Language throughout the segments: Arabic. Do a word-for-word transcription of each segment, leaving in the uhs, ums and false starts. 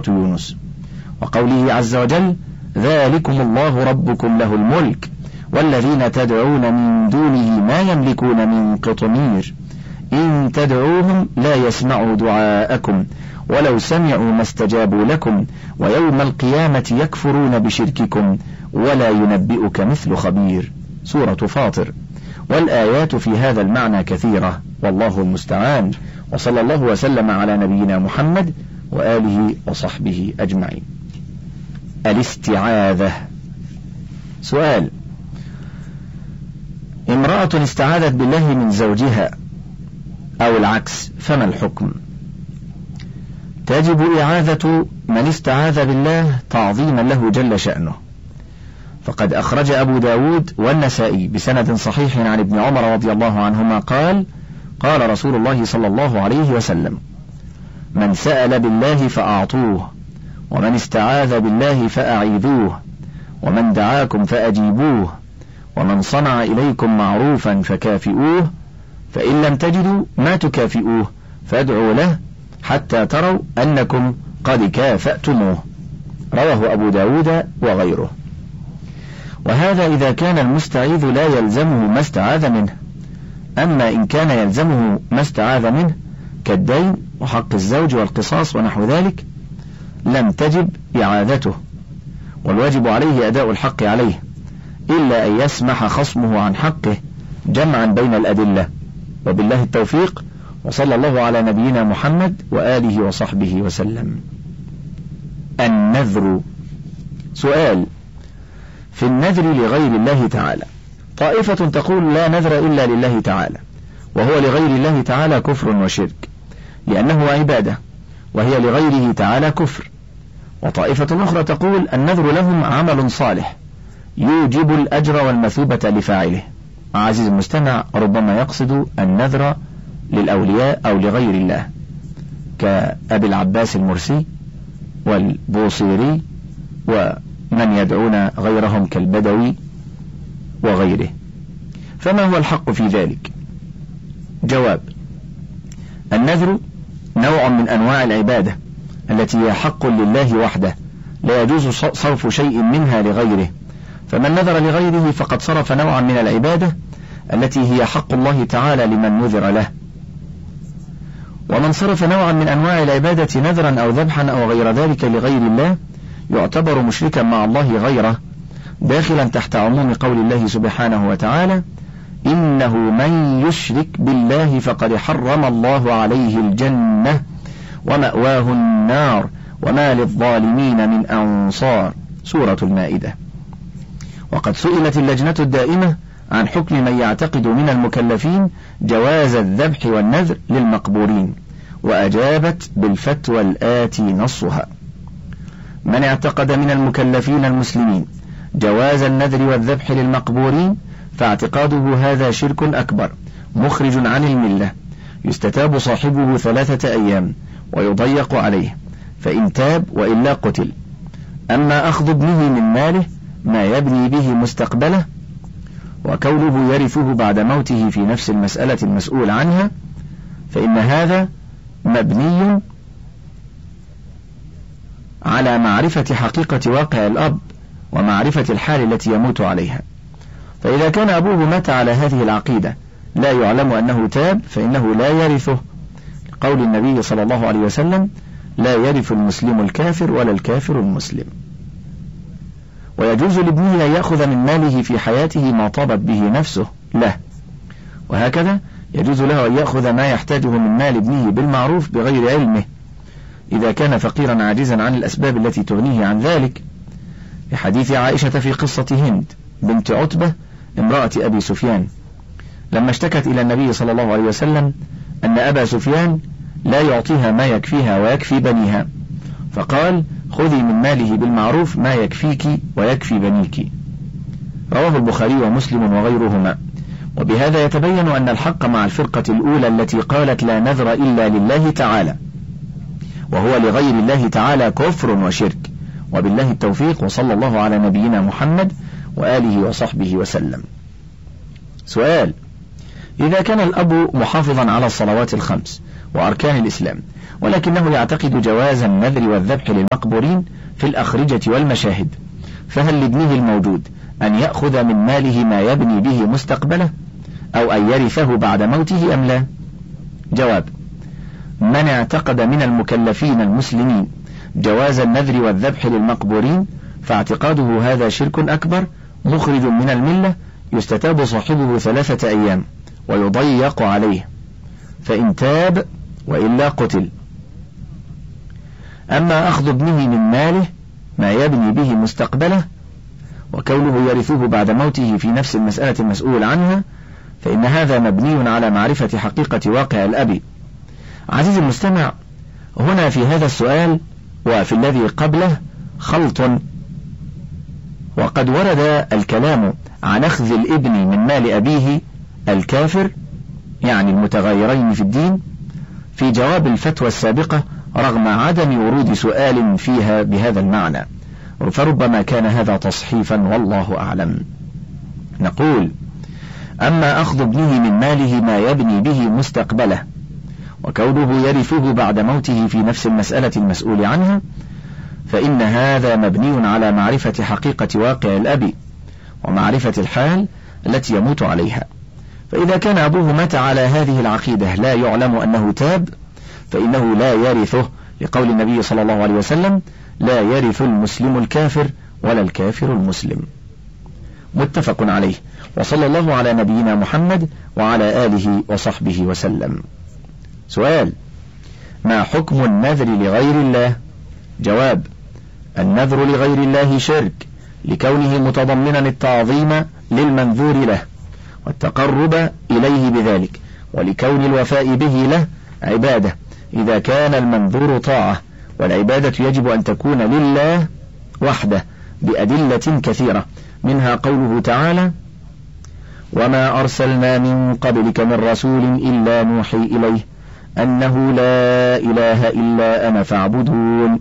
سورة يونس. وقوله عز وجل: ذلكم الله ربكم له الملك والذين تدعون من دونه ما يملكون من قطمير إن تدعوهم لا يسمعوا دعاءكم ولو سمعوا ما استجابوا لكم ويوم القيامة يكفرون بشرككم ولا ينبئك مثل خبير. سورة فاطر. والآيات في هذا المعنى كثيرة، والله المستعان، وصلى الله وسلم على نبينا محمد وآله وصحبه أجمعين. الاستعاذة. سؤال: امرأة استعاذت بالله من زوجها أو العكس، فما الحكم؟ تجب إعاذة من استعاذ بالله تعظيما له جل شأنه، فقد أخرج أبو داود والنسائي بسند صحيح عن ابن عمر رضي الله عنهما قال: قال رسول الله صلى الله عليه وسلم: من سأل بالله فأعطوه، ومن استعاذ بالله فأعيذوه، ومن دعاكم فأجيبوه، ومن صنع إليكم معروفا فكافئوه، فإن لم تجدوا ما تكافئوه فادعوا له حتى تروا أنكم قد كافأتموه. رواه أبو داود وغيره. وهذا إذا كان المستعيذ لا يلزمه ما استعاذ منه. أما إن كان يلزمه ما استعاذ منه كالدين وحق الزوج والقصاص ونحو ذلك لم تجب إعاذته، والواجب عليه أداء الحق عليه، إلا أن يسمح خصمه عن حقه جمعا بين الأدلة. وبالله التوفيق، وصلى الله على نبينا محمد وآله وصحبه وسلم. النذر. سؤال: في النذر لغير الله تعالى، طائفة تقول لا نذر إلا لله تعالى، وهو لغير الله تعالى كفر وشرك لأنه عبادة، وهي لغيره تعالى كفر. وطائفة أخرى تقول النذر لهم عمل صالح يوجب الأجر والمثوبة لفاعله. عزيز المستمع، ربما يقصد النذر للأولياء أو لغير الله كأبي العباس المرسي والبوصيري ومن يدعون غيرهم كالبدوي وغيره. فما هو الحق في ذلك؟ جواب: النذر نوع من أنواع العبادة التي هي حق لله وحده، لا يجوز صرف شيء منها لغيره، فمن نذر لغيره فقد صرف نوعا من العبادة التي هي حق الله تعالى لمن نذر له. ومن صرف نوعا من أنواع العبادة نذرا أو ذبحا أو غير ذلك لغير الله يعتبر مشركا مع الله غيره، داخلا تحت عموم قول الله سبحانه وتعالى: إنه من يشرك بالله فقد حرم الله عليه الجنة ومأواه النار وما للظالمين من أنصار. سورة المائدة. وقد سئلت اللجنة الدائمة عن حكم من يعتقد من المكلفين جواز الذبح والنذر للمقبورين، وأجابت بالفتوى الآتي نصها: من اعتقد من المكلفين المسلمين جواز النذر والذبح للمقبورين فاعتقاده هذا شرك أكبر مخرج عن الملة، يستتاب صاحبه ثلاثة أيام ويضيق عليه، فإن تاب وإلا قتل. أما أخذ ابنه من ماله ما يبني به مستقبله وكونه يرثه بعد موته في نفس المسألة المسؤول عنها، فإن هذا مبني على معرفة حقيقة واقع الأب ومعرفة الحال التي يموت عليها. فإذا كان أبوه مات على هذه العقيدة لا يعلم أنه تاب فإنه لا يرثه، قول النبي صلى الله عليه وسلم: لا يرث المسلم الكافر ولا الكافر المسلم. ويجوز لابنه أن يأخذ من ماله في حياته ما طابت به نفسه له، وهكذا يجوز له أن يأخذ ما يحتاجه من مال ابنه بالمعروف بغير علمه إذا كان فقيرا عاجزا عن الأسباب التي تغنيه عن ذلك، لحديث عائشة في قصة هند بنت عتبة امرأة أبي سفيان لما اشتكت إلى النبي صلى الله عليه وسلم أن أبا سفيان لا يعطيها ما يكفيها ويكفي بنيها، فقال: خذي من ماله بالمعروف ما يكفيك ويكفي بنيك. رواه البخاري ومسلم وغيرهما. وبهذا يتبين أن الحق مع الفرقة الأولى التي قالت لا نذر إلا لله تعالى، وهو لغير الله تعالى كفر وشرك. وبالله التوفيق، وصلى الله على نبينا محمد وآله وصحبه وسلم. سؤال: إذا كان الأب محافظا على الصلوات الخمس وأركان الإسلام ولكنه يعتقد جواز النذر والذبح للمقبورين في الأخرجة والمشاهد، فهل لابنه الموجود أن يأخذ من ماله ما يبني به مستقبله أو أن يرثه بعد موته أم لا؟ جواب: من اعتقد من المكلفين المسلمين جواز النذر والذبح للمقبورين فاعتقاده هذا شرك أكبر مخرج من الملة، يستتاب صاحبه ثلاثة أيام ويضيق عليه، فإن تاب وإلا قتل. أما أخذ ابنه من ماله ما يبني به مستقبله وكونه يرثه بعد موته في نفس المسألة المسؤول عنها، فإن هذا مبني على معرفة حقيقة واقع الأب. عزيزي المستمع، هنا في هذا السؤال وفي الذي قبله خلط، وقد ورد الكلام عن أخذ الابن من مال أبيه الكافر يعني المتغيرين في الدين في جواب الفتوى السابقة رغم عدم ورود سؤال فيها بهذا المعنى، فربما كان هذا تصحيفا والله أعلم. نقول: أما أخذ ابنه من ماله ما يبني به مستقبله وكونه يرثه بعد موته في نفس المسألة المسؤول عنها، فإن هذا مبني على معرفة حقيقة واقع الأب ومعرفة الحال التي يموت عليها. فإذا كان أبوه مات على هذه العقيدة لا يعلم أنه تاب فإنه لا يرثه، لقول النبي صلى الله عليه وسلم: لا يرث المسلم الكافر ولا الكافر المسلم. متفق عليه، وصلى الله على نبينا محمد وعلى آله وصحبه وسلم. سؤال: ما حكم النذر لغير الله؟ جواب: النذر لغير الله شرك لكونه متضمنا التعظيم للمنذور له والتقرب إليه بذلك، ولكون الوفاء به له عبادة إذا كان المنذور طاعة، والعبادة يجب أن تكون لله وحده بأدلة كثيرة، منها قوله تعالى: وما أرسلنا من قبلك من رسول إلا نوحي إليه أنه لا إله إلا أنا فاعبدون،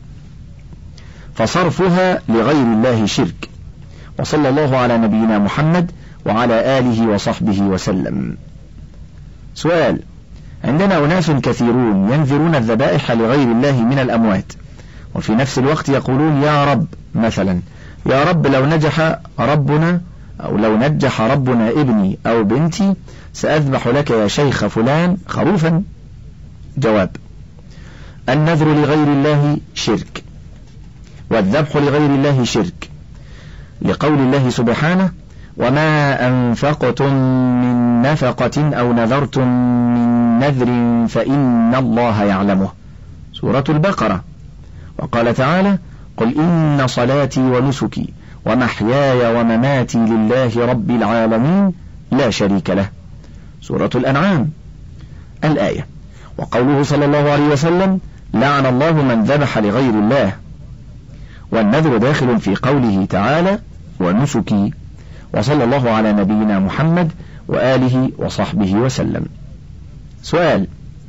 فصرفها لغير الله شرك. وصلى الله على نبينا محمد وعلى آله وصحبه وسلم. سؤال: عندنا أناس كثيرون ينذرون الذبائح لغير الله من الأموات، وفي نفس الوقت يقولون: يا رب، مثلا يا رب لو نجح ربنا أو لو نجح ربنا ابني أو بنتي سأذبح لك يا شيخ فلان خروفا. جواب: النذر لغير الله شرك، والذبح لغير الله شرك، لقول الله سبحانه: وما أنفقتم من نفقة أو نذرتم من نذر فإن الله يعلمه، سورة البقرة. وقال تعالى: قل إن صلاتي ونسكي ومحياي ومماتي لله رب العالمين لا شريك له، سورة الأنعام الآية. وقوله صلى الله عليه وسلم: لعن الله من ذبح لغير الله، والنذر داخل في قوله تعالى: ونسكي. وصلى الله على نبينا محمد وآله وصحبه وسلم. سؤال: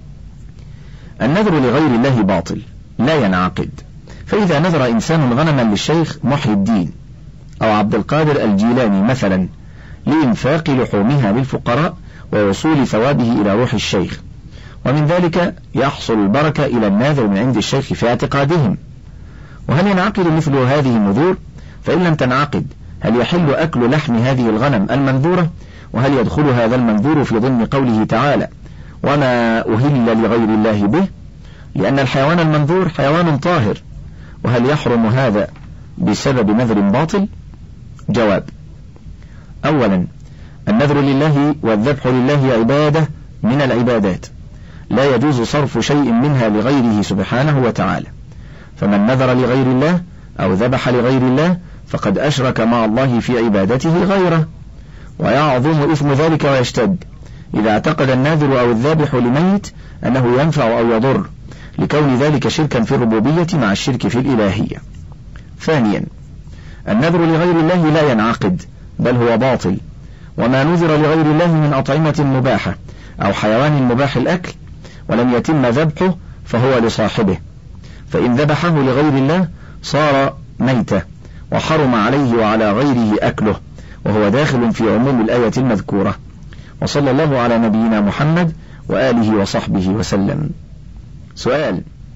النذر لغير الله باطل لا ينعقد، فإذا نذر إنسان غنما للشيخ محي الدين أو عبد القادر الجيلاني مثلا لإنفاق لحومها للفقراء ووصول ثوابه إلى روح الشيخ، ومن ذلك يحصل البركة إلى الناذر من عند الشيخ في اعتقادهم، وهل ينعقد مثل هذه النذور؟ فإن لم تنعقد هل يحل أكل لحم هذه الغنم المنذورة؟ وهل يدخل هذا المنذور في ضمن قوله تعالى: وما أهل لغير الله به؟ لأن الحيوان المنذور حيوان طاهر، وهل يحرم هذا بسبب نذر باطل؟ جواب: أولا، النذر لله والذبح لله عبادة من العبادات لا يجوز صرف شيء منها لغيره سبحانه وتعالى، فمن نذر لغير الله أو ذبح لغير الله فقد أشرك مع الله في عبادته غيره، ويعظم إثم ذلك ويشتد إذا اعتقد الناذر أو الذابح لميت أنه ينفع أو يضر، لكون ذلك شركا في الربوبية مع الشرك في الإلهية. ثانيا، النذر لغير الله لا ينعقد بل هو باطل، وما نذر لغير الله من أطعمة مباحة أو حيوان مباح الأكل ولم يتم ذبحه فهو لصاحبه، فإن ذبحه لغير الله صار ميتة وحرم عليه وعلى غيره أكله، وهو داخل في عموم الآية المذكورة. وصلى الله على نبينا محمد وآله وصحبه وسلم. سؤال: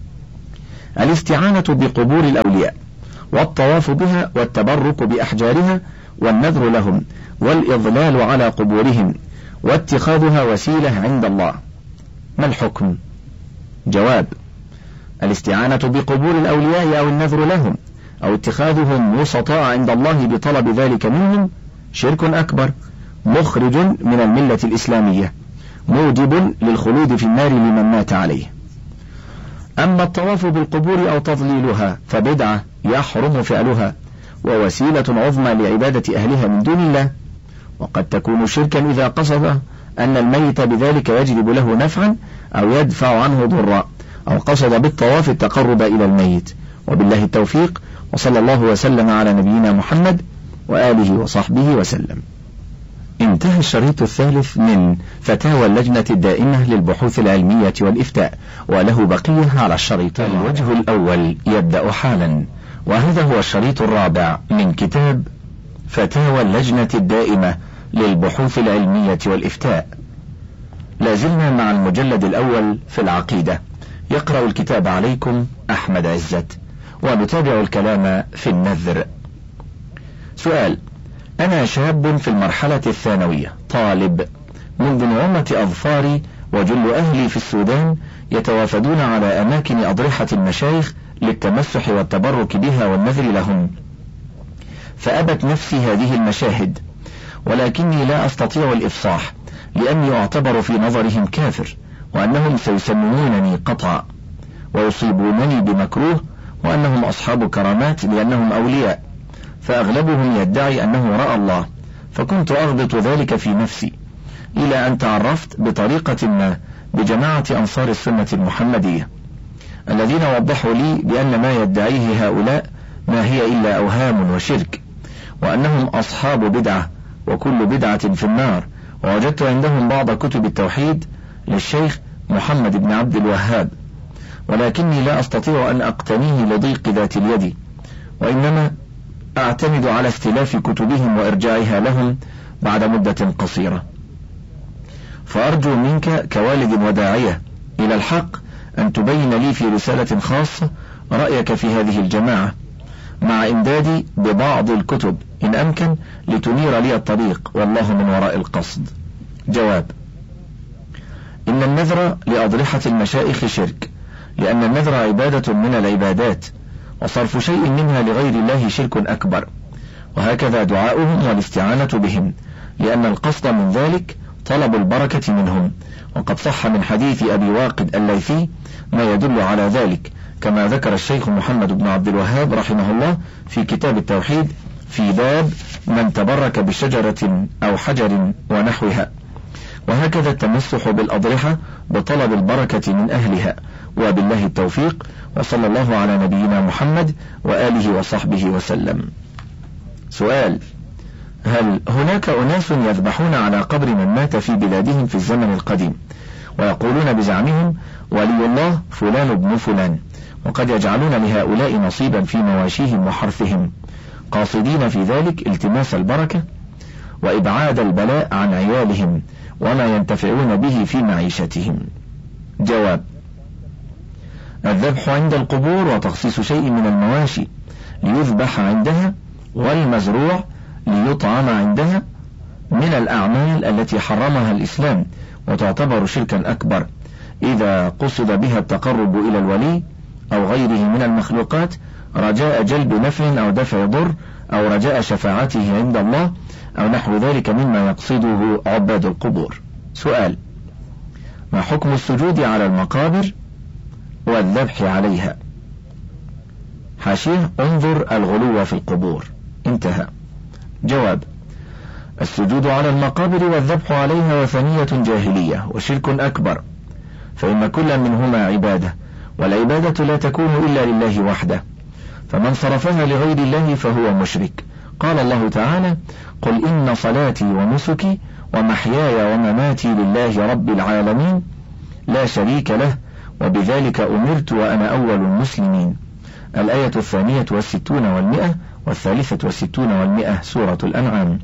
الاستعانة بقبور الأولياء والطواف بها والتبرك بأحجارها والنذر لهم والإضلال على قبورهم واتخاذها وسيلة عند الله، ما الحكم؟ جواب: الاستعانة بقبور الأولياء أو النذر لهم أو اتخاذهم وسطاء عند الله بطلب ذلك منهم شرك أكبر مخرج من الملة الإسلامية موجب للخلود في النار لمن مات عليه. أما الطواف بالقبور أو تضليلها فبدعة يحرم فعلها ووسيلة عظمى لعبادة أهلها من دون الله، وقد تكون شركا إذا قصد أن الميت بذلك يجلب له نفعا أو يدفع عنه ضرا، أو قصد بالطواف التقرب إلى الميت. وبالله التوفيق، وصلى الله وسلم على نبينا محمد وآله وصحبه وسلم. انتهى الشريط الثالث من فتاوى اللجنة الدائمة للبحوث العلمية والإفتاء، وله بقية على الشريط. الوجه الأول يبدأ حالا، وهذا هو الشريط الرابع من كتاب فتاوى اللجنة الدائمة للبحوث العلمية والإفتاء. لازلنا مع المجلد الأول في العقيدة. يقرأ الكتاب عليكم أحمد عزت، ونتابع الكلام في النذر. سؤال: أنا شاب في المرحلة الثانوية طالب، منذ نعومة أظفاري وجل أهلي في السودان يتوافدون على أماكن أضرحة المشايخ للتمسح والتبرك بها والنذر لهم، فأبت نفسي هذه المشاهد، ولكني لا أستطيع الإفصاح لأني أعتبر في نظرهم كافر، وأنهم سيسممونني قطعا ويصيبونني بمكروه، وأنهم أصحاب كرامات لأنهم أولياء، فأغلبهم يدعي أنه رأى الله، فكنت أغبط ذلك في نفسي إلى أن تعرفت بطريقة ما بجماعة أنصار السنة المحمدية الذين وضحوا لي بأن ما يدعيه هؤلاء ما هي إلا أوهام وشرك، وأنهم أصحاب بدعة وكل بدعة في النار. ووجدت عندهم بعض كتب التوحيد للشيخ محمد بن عبد الوهاب، ولكني لا أستطيع أن أقتنيه لضيق ذات اليد، وإنما أعتمد على استلاف كتبهم وإرجاعها لهم بعد مدة قصيرة. فأرجو منك كوالد وداعية إلى الحق أن تبين لي في رسالة خاصة رأيك في هذه الجماعة، مع إمدادي ببعض الكتب إن أمكن لتنير لي الطريق، والله من وراء القصد. جواب: إن النذر لأضرحة المشائخ شرك، لأن النذر عبادة من العبادات، وصرف شيء منها لغير الله شرك أكبر، وهكذا دعاؤهم والاستعانة بهم، لأن القصد من ذلك طلب البركة منهم، وقد صح من حديث أبي واقد الليثي ما يدل على ذلك، كما ذكر الشيخ محمد بن عبد الوهاب رحمه الله في كتاب التوحيد في باب من تبرك بشجرة أو حجر ونحوها. وهكذا التمسح بالأضرحة بطلب البركة من أهلها. وبالله التوفيق، وصلى الله على نبينا محمد وآله وصحبه وسلم. سؤال: هل هناك أناس يذبحون على قبر من مات في بلادهم في الزمن القديم، ويقولون بزعمهم ولي الله فلان بن فلان، وقد يجعلون لهؤلاء نصيبا في مواشيهم وحرثهم، قاصدين في ذلك التماس البركة وإبعاد البلاء عن عيالهم وما ينتفعون به في معيشتهم؟ جواب: الذبح عند القبور وتخصيص شيء من المواشي ليذبح عندها والمزروع ليطعم عندها من الأعمال التي حرمها الإسلام، وتعتبر شركا أكبر إذا قصد بها التقرب إلى الولي أو غيره من المخلوقات رجاء جلب نفع أو دفع ضر أو رجاء شفاعته عند الله أو نحو ذلك مما يقصده عباد القبور. سؤال: ما حكم السجود على المقابر والذبح عليها؟ حاشية: انظر الغلو في القبور. انتهى. جواب: السجود على المقابر والذبح عليها وثنية جاهلية وشرك أكبر، فإن كل منهما عبادة، والعبادة لا تكون إلا لله وحده، فمن صرفها لغير الله فهو مشرك. قال الله تعالى: قل إن صلاتي ونسكي ومحياي ومماتي لله رب العالمين لا شريك له وبذلك أمرت وأنا أول المسلمين. الآية الثانية والستون والمئة والثالثة والستون والمئة، سورة الأنعام.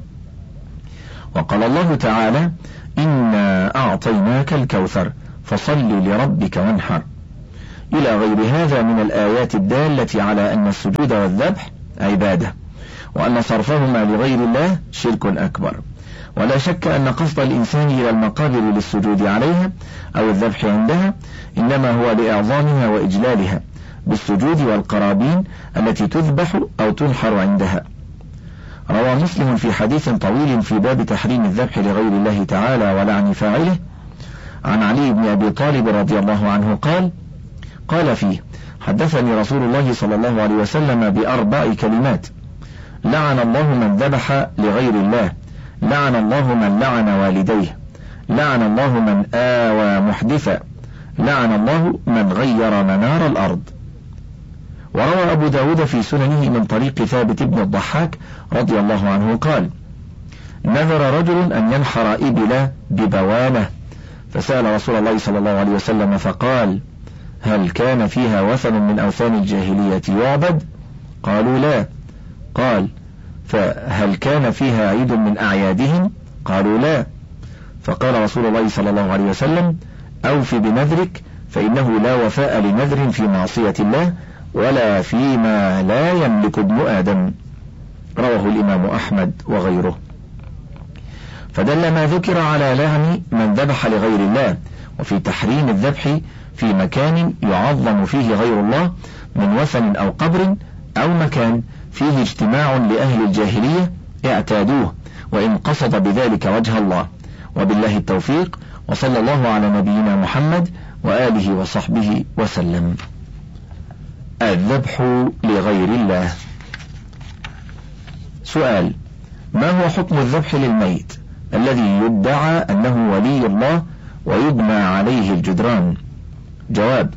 وقال الله تعالى: إنا أعطيناك الكوثر فصل لربك وانحر. إلى غير هذا من الآيات الدالة على أن السجود والذبح عبادة، وأن صرفهما لغير الله شرك أكبر. ولا شك أن قصد الإنسان إلى المقابر للسجود عليها أو الذبح عندها إنما هو لإعظامها وإجلالها بالسجود والقرابين التي تذبح أو تنحر عندها. روى مسلم في حديث طويل في باب تحريم الذبح لغير الله تعالى ولعن فاعله عن علي بن أبي طالب رضي الله عنه قال قال فيه: حدثني رسول الله صلى الله عليه وسلم بأربع كلمات: لعن الله من ذبح لغير الله، لعن الله من لعن والديه، لعن الله من آوى محدثا، لعن الله من غير منار الأرض. وروى أبو داود في سننه من طريق ثابت بن الضحاك رضي الله عنه قال: نذر رجل أن ينحر إبلا ببوانة، فسأل رسول الله صلى الله عليه وسلم فقال: هل كان فيها وثن من أوثان الجاهلية يعبد؟ قالوا لا. قال: فهل كان فيها عيد من أعيادهم؟ قالوا لا. فقال رسول الله صلى الله عليه وسلم: أوف بنذرك، فإنه لا وفاء لنذر في معصية الله ولا فيما لا يملك ابن آدم. رواه الإمام أحمد وغيره. فدل ما ذكر على لعن من ذبح لغير الله، وفي تحريم الذبح في مكان يعظم فيه غير الله من وثن أو قبر أو مكان فيه اجتماع لأهل الجاهلية اعتادوه، وإن قصد بذلك وجه الله. وبالله التوفيق، وصلى الله على نبينا محمد وآله وصحبه وسلم. الذبح لغير الله. سؤال: ما هو حكم الذبح للميت الذي يدعى أنه ولي الله ويبنى عليه الجدران؟ جواب: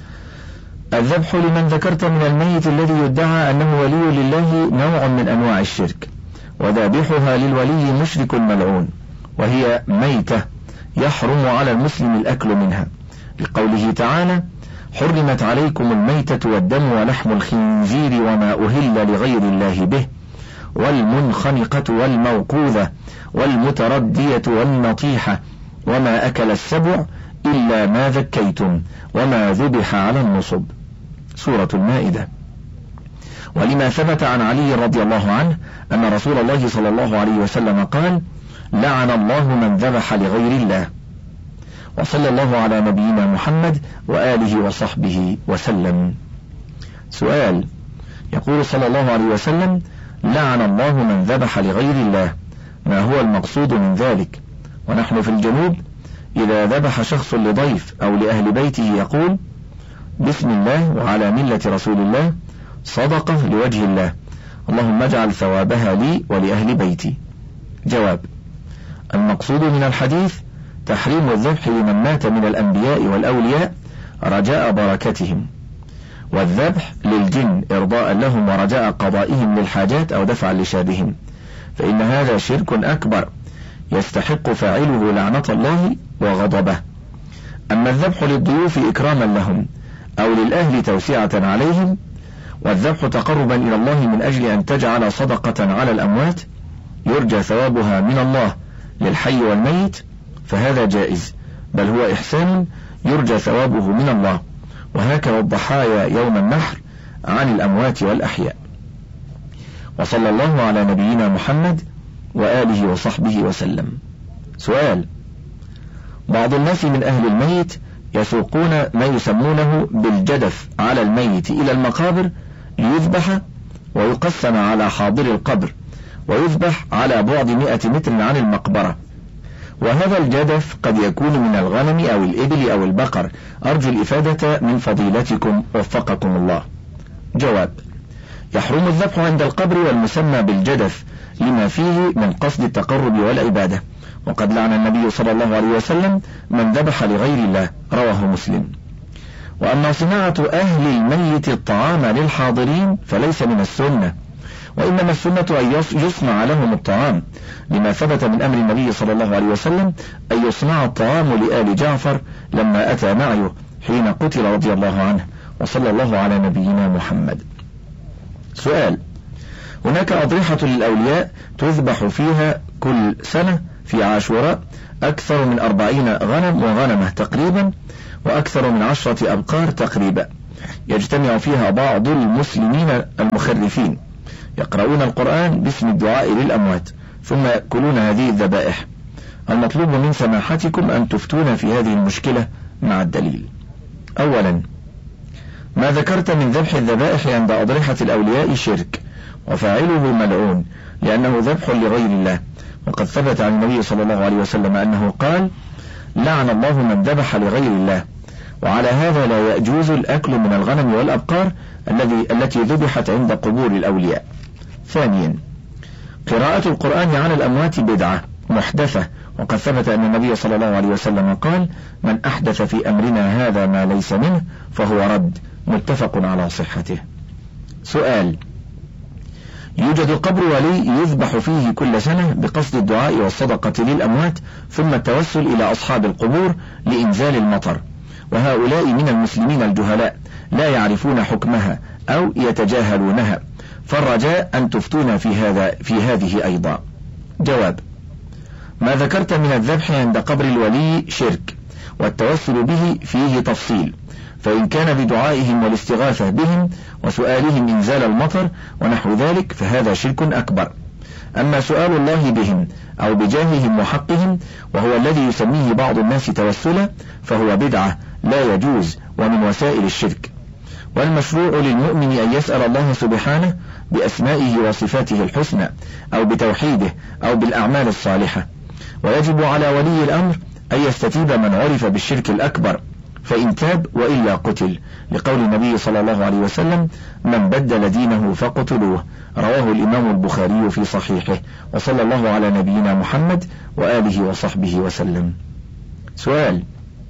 الذبح لمن ذكرت من الميت الذي يدعى أنه ولي لله نوع من أنواع الشرك، وذابحها للولي مشرك ملعون، وهي ميتة يحرم على المسلم الأكل منها، لقوله تعالى: حرمت عليكم الميتة والدم ولحم الخنزير وما أهل لغير الله به، والمنخنقة والموقوذة والمتردية والنطيحة وما أكل السبع إلا ما ذكيتم وما ذبح على النصب. سورة المائدة. ولما ثبت عن علي رضي الله عنه أن رسول الله صلى الله عليه وسلم قال: لعن الله من ذبح لغير الله. وصلى الله على نبينا محمد وآله وصحبه وسلم. سؤال: يقول صلى الله عليه وسلم: لعن الله من ذبح لغير الله، ما هو المقصود من ذلك؟ ونحن في الجنوب إذا ذبح شخص لضيف أو لأهل بيته يقول: بسم الله وعلى ملة رسول الله، صدقة لوجه الله، اللهم اجعل ثوابها لي ولأهل بيتي. جواب: المقصود من الحديث تحريم الذبح لمن مات من الأنبياء والأولياء رجاء بركتهم، والذبح للجن إرضاء لهم ورجاء قضائهم للحاجات أو دفعا لشابهم، فإن هذا شرك أكبر يستحق فاعله لعنة الله وغضبه. أما الذبح للضيوف إكراما لهم أو للأهل توسعة عليهم، والذبح تقربا إلى الله من أجل أن تجعل صدقة على الأموات يرجى ثوابها من الله للحي والميت، فهذا جائز، بل هو إحسان يرجى ثوابه من الله، وهكذا الضحايا يوم النحر عن الأموات والأحياء. وصلى الله على نبينا محمد وآله وصحبه وسلم. سؤال: بعض الناس من أهل الميت يسوقون ما يسمونه بالجدف على الميت إلى المقابر ليذبح ويقسم على حاضر القبر، ويذبح على بعد مئة متر عن المقبرة، وهذا الجدف قد يكون من الغنم أو الإبل أو البقر، أرجو الإفادة من فضيلتكم وفقكم الله. جواب: يحرم الذبح عند القبر والمسمى بالجدف لما فيه من قصد التقرب والعبادة، وقد لعن النبي صلى الله عليه وسلم من ذبح لغير الله، رواه مسلم. وأما صناعة أهل الميت الطعام للحاضرين فليس من السنة، وإنما السنة أن يصنع لهم الطعام، لما ثبت من أمر النبي صلى الله عليه وسلم أن يصنع الطعام لآل جعفر لما أتى نعيه حين قتل رضي الله عنه. وصلى الله على نبينا محمد. سؤال: هناك أضرحة للأولياء تذبح فيها كل سنة في عاشوراء أكثر من أربعين غنم وغنمة تقريبا، وأكثر من عشرة أبقار تقريبا، يجتمع فيها بعض المسلمين المخرفين يقرؤون القرآن باسم الدعاء للأموات ثم يأكلون هذه الذبائح. المطلوب من سماحتكم أن تفتون في هذه المشكلة مع الدليل. أولا، ما ذكرت من ذبح الذبائح عند أضرحة الأولياء شرك، وفاعله ملعون لأنه ذبح لغير الله، وقد ثبت عن النبي صلى الله عليه وسلم أنه قال: لعن الله من ذبح لغير الله. وعلى هذا لا يجوز الأكل من الغنم والأبقار الذي التي ذبحت عند قبور الأولياء. ثانيا، قراءة القرآن على الأموات بدعة محدثة، وقد ثبت أن النبي صلى الله عليه وسلم قال: من أحدث في أمرنا هذا ما ليس منه فهو رد، متفق على صحته. سؤال: يوجد قبر ولي يذبح فيه كل سنة بقصد الدعاء والصدقة للأموات ثم التوسل إلى أصحاب القبور لإنزال المطر، وهؤلاء من المسلمين الجهلاء لا يعرفون حكمها أو يتجاهلونها، فالرجاء أن تفتونا في هذا في هذه أيضا. جواب: ما ذكرت من الذبح عند قبر الولي شرك، والتوسل به فيه تفصيل، فإن كان بدعائهم والاستغاثة بهم وسؤالهم إنزال المطر ونحو ذلك فهذا شرك أكبر. أما سؤال الله بهم أو بجاههم وحقهم وهو الذي يسميه بعض الناس توسلا فهو بدعة لا يجوز ومن وسائل الشرك. والمشروع للمؤمن أن يسأل الله سبحانه بأسمائه وصفاته الحسنى أو بتوحيده أو بالأعمال الصالحة، ويجب على ولي الأمر أن يستتيب من عرف بالشرك الأكبر، فإن تاب وإلا قتل، لقول النبي صلى الله عليه وسلم: من بدل دينه فقتلوه، رواه الإمام البخاري في صحيحه، وصلى الله على نبينا محمد وآله وصحبه وسلم. سؤال: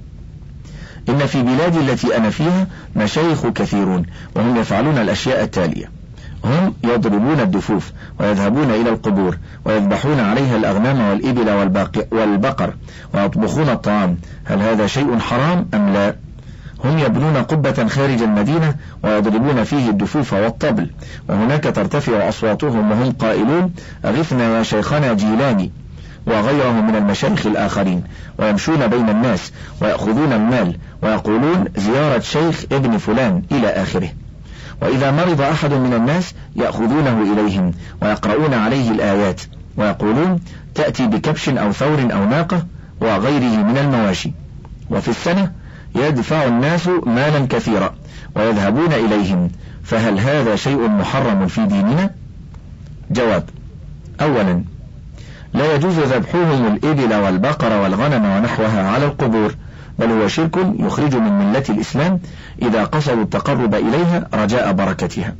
إن في بلادي التي أنا فيها مشايخ كثيرون، وهم يفعلون الأشياء التالية: هم يضربون الدفوف ويذهبون إلى القبور ويذبحون عليها الأغنام والإبل والبقر ويطبخون الطعام، هل هذا شيء حرام أم لا؟ هم يبنون قبة خارج المدينة ويضربون فيه الدفوف والطبل، وهناك ترتفع أصواتهم وهم قائلون: أغثنا يا شيخنا جيلاني وغيرهم من المشايخ الآخرين، ويمشون بين الناس ويأخذون المال ويقولون زيارة شيخ ابن فلان إلى آخره. وإذا مرض أحد من الناس يأخذونه إليهم ويقرؤون عليه الآيات ويقولون: تأتي بكبش أو ثور أو ناقة وغيره من المواشي، وفي السنة يدفع الناس مالا كثيرا ويذهبون إليهم، فهل هذا شيء محرم في ديننا؟ جواب: أولا، لا يجوز ذبحهم الإبل والبقر والغنم ونحوها على القبور، بل هو شرك يخرج من ملة الإسلام إذا قصدوا التقرب إليها رجاء بركتها،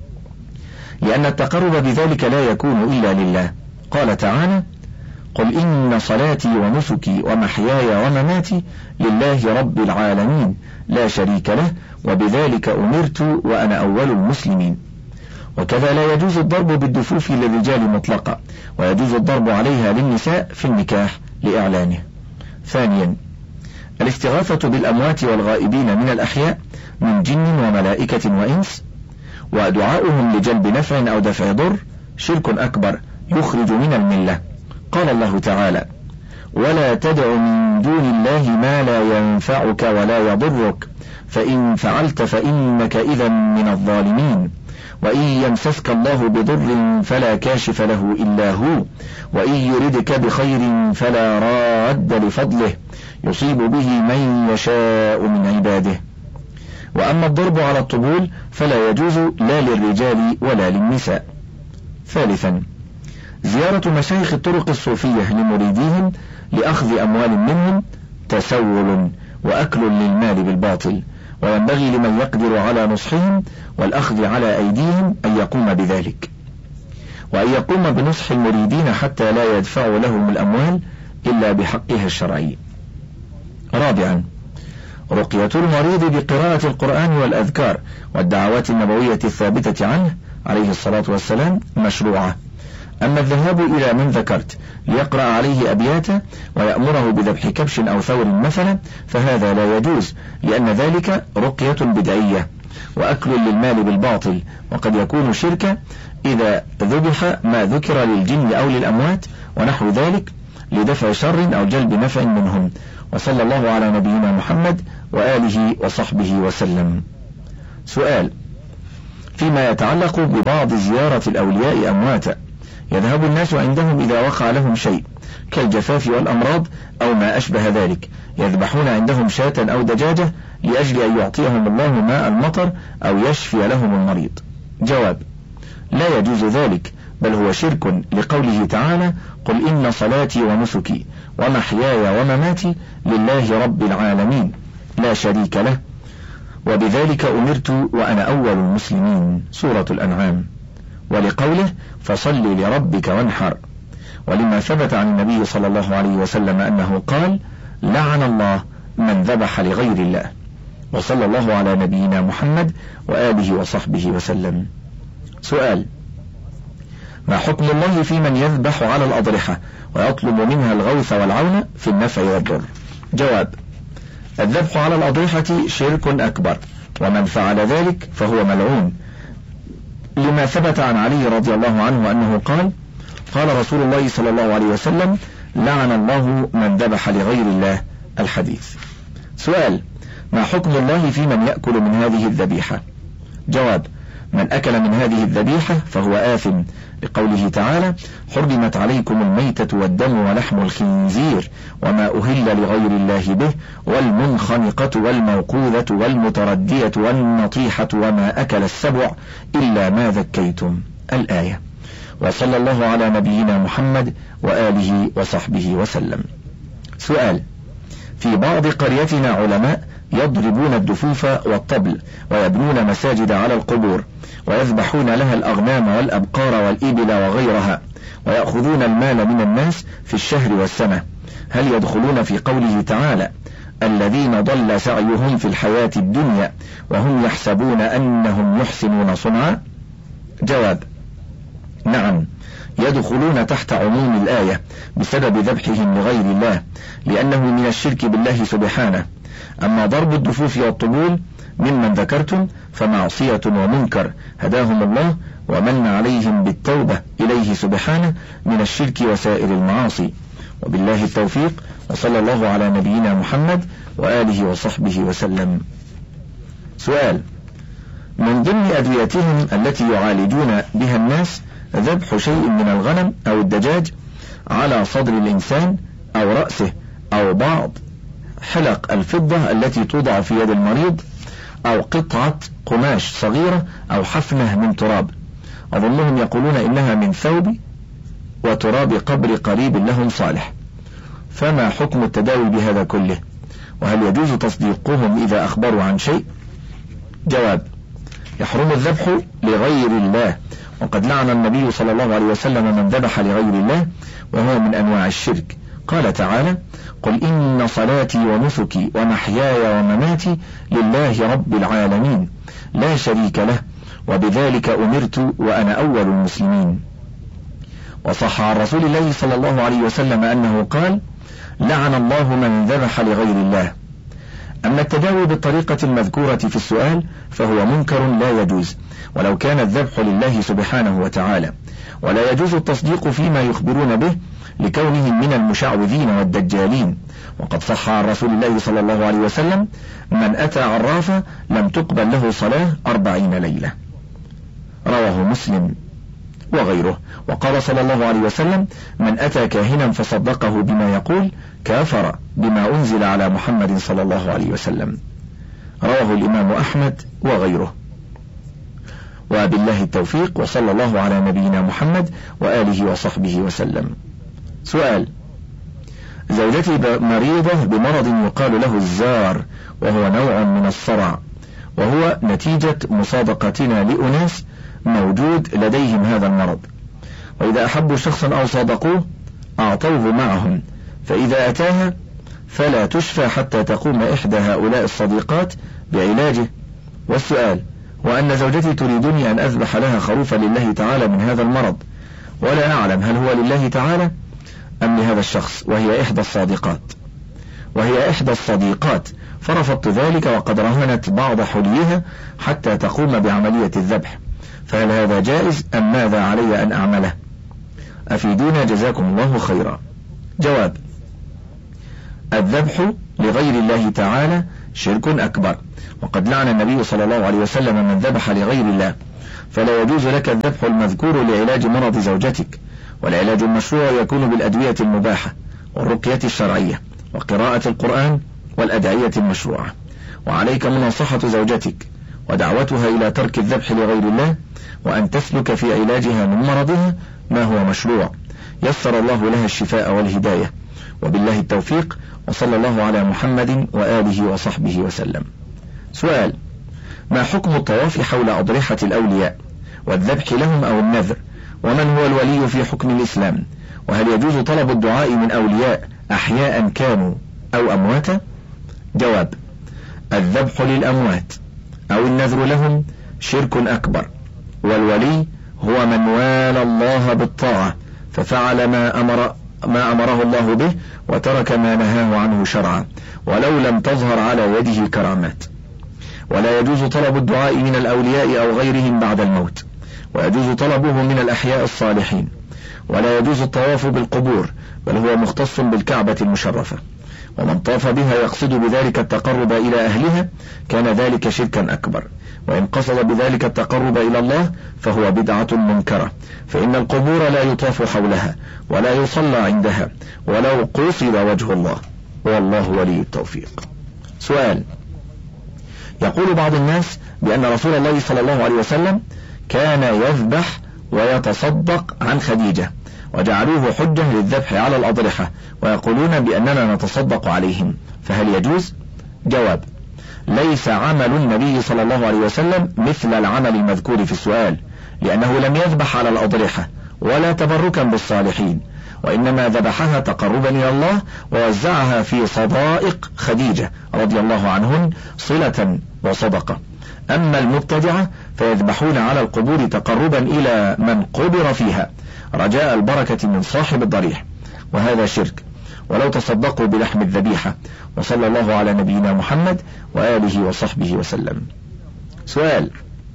لأن التقرب بذلك لا يكون إلا لله. قال تعالى: قل إن صلاتي ونسكي ومحياي ومماتي لله رب العالمين لا شريك له وبذلك أمرت وأنا أول المسلمين. وكذا لا يجوز الضرب بالدفوف للرجال مطلقا، ويجوز الضرب عليها للنساء في النكاح لإعلانه. ثانيا، الاستغاثة بالأموات والغائبين من الأحياء من جن وملائكة وإنس ودعاؤهم لجلب نفع أو دفع ضر شرك أكبر يخرج من الملة. قال الله تعالى: ولا تدع من دون الله ما لا ينفعك ولا يضرك فإن فعلت فإنك إذا من الظالمين. وإن يمسسك الله بضر فلا كاشف له إلا هو، وإن يردك بخير فلا راد لفضله يصيب به من يشاء من عباده. وأما الضرب على الطبول فلا يجوز لا للرجال ولا للنساء. ثالثا، زيارة مشايخ الطرق الصوفية لمريديهم لأخذ أموال منهم تسول وأكل للمال بالباطل، وينبغي لمن يقدر على نصحهم والأخذ على أيديهم أن يقوم بذلك، وأن يقوم بنصح المريدين حتى لا يدفعوا لهم الأموال إلا بحقها الشرعي. رابعا، رقية المريض بقراءة القرآن والأذكار والدعوات النبوية الثابتة عنه عليه الصلاة والسلام مشروعة. أما الذهاب إلى من ذكرت ليقرأ عليه أبياتا ويأمره بذبح كبش أو ثور مثلا فهذا لا يجوز، لأن ذلك رقية بدعية وأكل للمال بالباطل، وقد يكون شركا إذا ذبح ما ذكر للجن أو للأموات ونحو ذلك، لدفع شر أو جلب نفع منهم. وصلى الله على نبينا محمد وآله وصحبه وسلم. سؤال: فيما يتعلق ببعض زيارة الأولياء أمواتا، يذهب الناس عندهم إذا وقع لهم شيء كالجفاف والأمراض أو ما أشبه ذلك، يذبحون عندهم شاة أو دجاجة لأجل أن يعطيهم الله ماء المطر أو يشفي لهم المريض. جواب: لا يجوز ذلك، بل هو شرك، لقوله تعالى: قل إن صلاتي ونسكي ومحياي ومماتي لله رب العالمين لا شريك له، وبذلك أمرت وأنا أول المسلمين، سورة الأنعام. ولقوله: فصل لربك وانحر. ولما ثبت عن النبي صلى الله عليه وسلم أنه قال: لعن الله من ذبح لغير الله. وصلى الله على نبينا محمد وآله وصحبه وسلم. سؤال: ما حكم الله في من يذبح على الأضرحة ويطلب منها الغوث والعون في النفع والضر؟ جواب: الذبح على الأضرحة شرك أكبر، ومن فعل ذلك فهو ملعون، لما ثبت عن علي رضي الله عنه أنه قال: قال رسول الله صلى الله عليه وسلم: لعن الله من ذبح لغير الله. الحديث. سؤال: ما حكم الله في من يأكل من هذه الذبيحة؟ جواب: من أكل من هذه الذبيحة فهو آثم، لقوله تعالى: حرمت عليكم الميتة والدم ولحم الخنزير وما أهل لغير الله به والمنخنقة والموقوذة والمتردية والنطيحة وما أكل السبع إلا ما ذكيتم. الآية. وصلى الله على نبينا محمد وآله وصحبه وسلم. سؤال: في بعض قريتنا علماء يضربون الدفوف والطبل ويبنون مساجد على القبور ويذبحون لها الأغنام والأبقار والإبل وغيرها، ويأخذون المال من الناس في الشهر والسنة، هل يدخلون في قوله تعالى: الذين ضل سعيهم في الحياة الدنيا وهم يحسبون أنهم يحسنون صنعا؟ جواب: نعم، يدخلون تحت عموم الآية بسبب ذبحهم لغير الله، لأنه من الشرك بالله سبحانه. أما ضرب الدفوف والطبول ممن ذكرتم فمعصية ومنكر هداهم الله ومن عليهم بالتوبة إليه سبحانه من الشرك وسائر المعاصي. وبالله التوفيق، وصلى الله على نبينا محمد وآله وصحبه وسلم. سؤال: من ضمن أدويتهم التي يعالجون بها الناس ذبح شيء من الغنم أو الدجاج على صدر الإنسان أو رأسه أو بعض حلق الفضة التي توضع في يد المريض أو قطعة قماش صغيرة أو حفنة من تراب، أظنهم يقولون إنها من ثوب وتراب قبر قريب لهم صالح، فما حكم التداوي بهذا كله؟ وهل يجوز تصديقهم إذا أخبروا عن شيء؟ جواب: يحرم الذبح لغير الله، وقد لعن النبي صلى الله عليه وسلم من ذبح لغير الله، وهو من أنواع الشرك. قال تعالى: قل إن صلاتي ونسكي ومحياي ومماتي لله رب العالمين لا شريك له وبذلك أمرت وأنا أول المسلمين. وصح عن رسول الله صلى الله عليه وسلم أنه قال: لعن الله من ذبح لغير الله. أما التداوي بالطريقة المذكورة في السؤال فهو منكر لا يجوز، ولو كان الذبح لله سبحانه وتعالى، ولا يجوز التصديق فيما يخبرون به لكونهم من المشعوذين والدجالين. وقد صح عن رسول الله صلى الله عليه وسلم: من أتى عرافا لم تقبل له صلاة أربعين ليلة، رواه مسلم وغيره. وقال صلى الله عليه وسلم: من أتى كاهنا فصدقه بما يقول كافر بما أنزل على محمد صلى الله عليه وسلم، رواه الإمام أحمد وغيره. وبالله التوفيق، وصلى الله على نبينا محمد وآله وصحبه وسلم. سؤال: زوجتي مريضة بمرض يقال له الزار، وهو نوع من الصرع، وهو نتيجة مصادقتنا لأناس موجود لديهم هذا المرض، وإذا أحبوا شخصا أو صادقوه أعطوه معهم، فإذا أتاها فلا تشفى حتى تقوم إحدى هؤلاء الصديقات بعلاجه. والسؤال: وأن زوجتي تريدني أن أذبح لها خروفا لله تعالى من هذا المرض، ولا أعلم هل هو لله تعالى أم لهذا الشخص، وهي إحدى الصادقات وهي إحدى الصديقات فرفضت ذلك، وقد رهنت بعض حليها حتى تقوم بعملية الذبح، فهل هذا جائز أم ماذا علي أن أعمله؟ أفيدونا جزاكم الله خيرا. جواب: الذبح لغير الله تعالى شرك أكبر، وقد لعن النبي صلى الله عليه وسلم من ذبح لغير الله، فلا يجوز لك الذبح المذكور لعلاج مرض زوجتك، والعلاج المشروع يكون بالأدوية المباحة والرقية الشرعية وقراءة القرآن والأدعية المشروعة، وعليك مناصحة زوجتك ودعوتها إلى ترك الذبح لغير الله، وأن تسلك في علاجها من مرضها ما هو مشروع، يسر الله لها الشفاء والهداية، وبالله التوفيق، وصلى الله على محمد وآله وصحبه وسلم. سؤال: ما حكم الطواف حول أضرحة الأولياء والذبح لهم أو النذر؟ ومن هو الولي في حكم الإسلام؟ وهل يجوز طلب الدعاء من أولياء أحياء كانوا أو أمواتا؟ جواب: الذبح للأموات أو النذر لهم شرك أكبر، والولي هو من والى الله بالطاعة ففعل ما أمر ما أمره الله به وترك ما نهاه عنه شرعا، ولو لم تظهر على يده كرامات. ولا يجوز طلب الدعاء من الأولياء أو غيرهم بعد الموت، ويجوز طلبه من الأحياء الصالحين. ولا يجوز الطواف بالقبور، بل هو مختص بالكعبة المشرفة، ومن طاف بها يقصد بذلك التقرب إلى أهلها كان ذلك شركا أكبر، وإن قصد بذلك التقرب إلى الله فهو بدعة منكرة، فإن القبور لا يطاف حولها ولا يصلى عندها ولو قصد وجه الله، والله ولي التوفيق. سؤال: يقول بعض الناس بأن رسول الله صلى الله عليه وسلم كان يذبح ويتصدق عن خديجة، وجعلوه حجة للذبح على الأضرحة، ويقولون بأننا نتصدق عليهم، فهل يجوز؟ جواب: ليس عمل النبي صلى الله عليه وسلم مثل العمل المذكور في السؤال، لأنه لم يذبح على الأضرحة ولا تبركا بالصالحين، وإنما ذبحها تقربا إلى الله ووزعها في صدائق خديجة رضي الله عنهن صلة وصدقة. أما المبتدعة فيذبحون على القبور تقربا إلى من قبر فيها رجاء البركة من صاحب الضريح، وهذا شرك، ولو تصدقوا بلحم الذبيحة. وصلى الله على نبينا محمد وآله وصحبه وسلم. سؤال: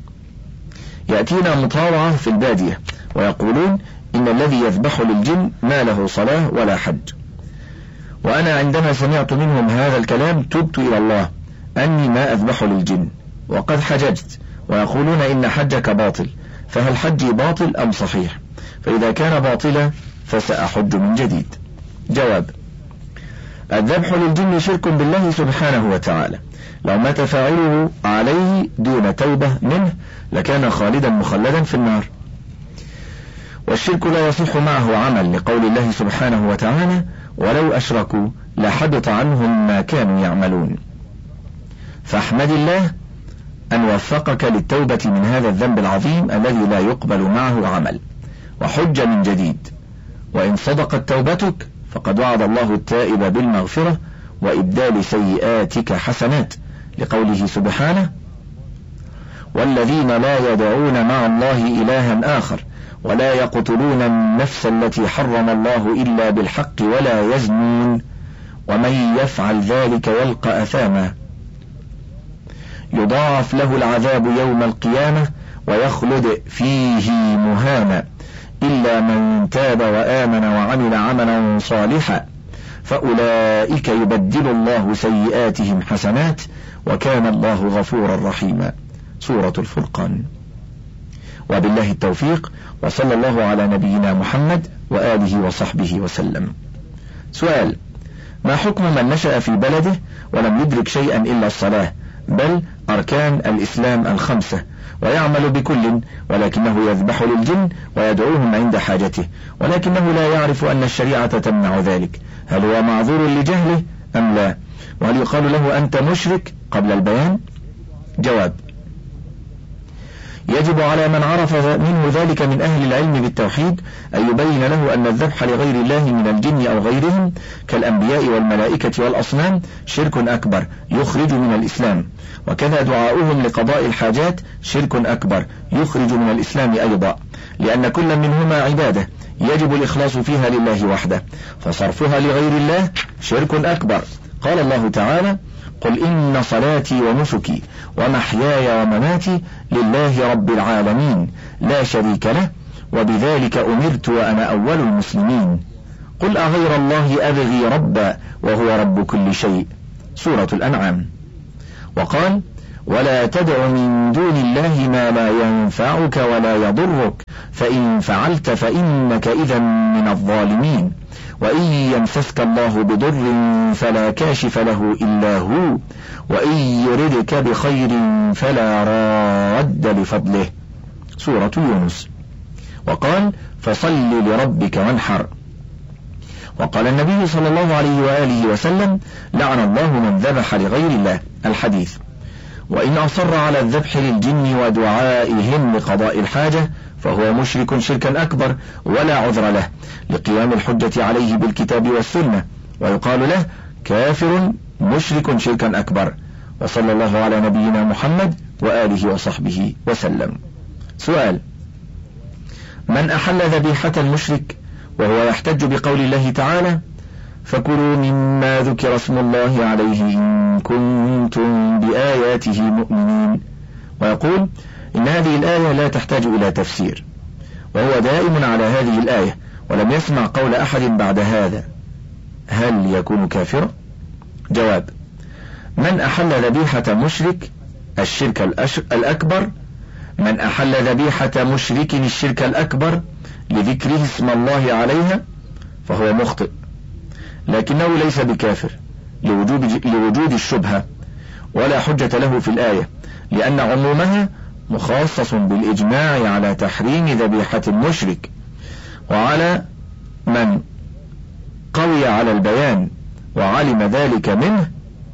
يأتينا مطاوعة في البادية ويقولون إن الذي يذبح للجن ما له صلاة ولا حج، وأنا عندما سمعت منهم هذا الكلام تبت إلى الله أني ما أذبح للجن، وقد حججت، ويقولون إن حجك باطل، فهل حجي باطل أم صحيح؟ فإذا كان باطلا فسأحج من جديد. جواب: الذبح للجن شرك بالله سبحانه وتعالى، لو مات فاعله عليه دون توبة منه لكان خالدا مخلدا في النار، والشرك لا يصح معه عمل، لقول الله سبحانه وتعالى: ولو أشركوا لحبط عنهم ما كانوا يعملون. فاحمد الله أن وفقك للتوبة من هذا الذنب العظيم الذي لا يقبل معه عمل، وحج من جديد، وإن صدقت توبتك فقد وعد الله التائب بالمغفرة وإبدال سيئاتك حسنات، لقوله سبحانه: والذين لا يدعون مع الله إلها آخر ولا يقتلون النفس التي حرم الله إلا بالحق ولا يزنون ومن يفعل ذلك يلقى أثاما يضاعف له العذاب يوم القيامة ويخلد فيه مهانا إلا من تاب وآمن وعمل عملا صالحا فأولئك يبدل الله سيئاتهم حسنات وكان الله غفورا رحيما. سورة الفرقان. وبالله التوفيق، وصلى الله على نبينا محمد وآله وصحبه وسلم. سؤال: ما حكم من نشأ في بلده ولم يدرك شيئا إلا الصلاة بل أركان الإسلام الخمسة، ويعمل بكل، ولكنه يذبح للجن ويدعوهم عند حاجته، ولكنه لا يعرف أن الشريعة تمنع ذلك، هل هو معذور لجهله أم لا؟ وهل يقال له أنت مشرك قبل البيان؟ جواب: يجب على من عرف منه ذلك من أهل العلم بالتوحيد أن يبين له أن الذبح لغير الله من الجن أو غيرهم كالأنبياء والملائكة والأصنام شرك أكبر يخرج من الإسلام، وكذا دعاؤهم لقضاء الحاجات شرك أكبر يخرج من الإسلام أيضا، لأن كل منهما عبادة يجب الإخلاص فيها لله وحده، فصرفها لغير الله شرك أكبر. قال الله تعالى: قل إن صلاتي ونسكي ومحياي ومماتي لله رب العالمين لا شريك له وبذلك أمرت وأنا أول المسلمين. قل أغير الله أبغي ربا وهو رب كل شيء، سورة الأنعام. وقال ولا تدع من دون الله ما لا ينفعك ولا يضرك فإن فعلت فإنك إذا من الظالمين، وإن يمسسك الله بضر فلا كاشف له إلا هو، وإن يردك بخير فلا راد لفضله، سورة يونس. وقال فصل لربك وانحر. وقال النبي صلى الله عليه وآله وسلم لعن الله من ذبح لغير الله، الحديث. وإن أصر على الذبح للجن ودعائهم لقضاء الحاجة فهو مشرك شركا أكبر ولا عذر له لقيام الحجة عليه بالكتاب والسنة، ويقال له كافر مشرك شركا أكبر. وصلى الله على نبينا محمد وآله وصحبه وسلم. سؤال: من أحل ذبيحة المشرك وهو يحتج بقول الله تعالى فكلوا مما ذكر اسم الله عليه إن كنتم بآياته مؤمنين، ويقول إن هذه الآية لا تحتاج إلى تفسير، وهو دائم على هذه الآية ولم يسمع قول أحد بعد هذا، هل يكون كافرا؟ جواب: من أحل ذبيحة مشرك الشرك الأكبر من أحل ذبيحة مشرك الشرك الأكبر لذكره اسم الله عليها فهو مخطئ، لكنه ليس بكافر لوجود, لوجود الشبهة، ولا حجة له في الآية، لأن عمومها مخصص بالإجماع على تحريم ذبيحة المشرك، وعلى من قوي على البيان وعلم ذلك منه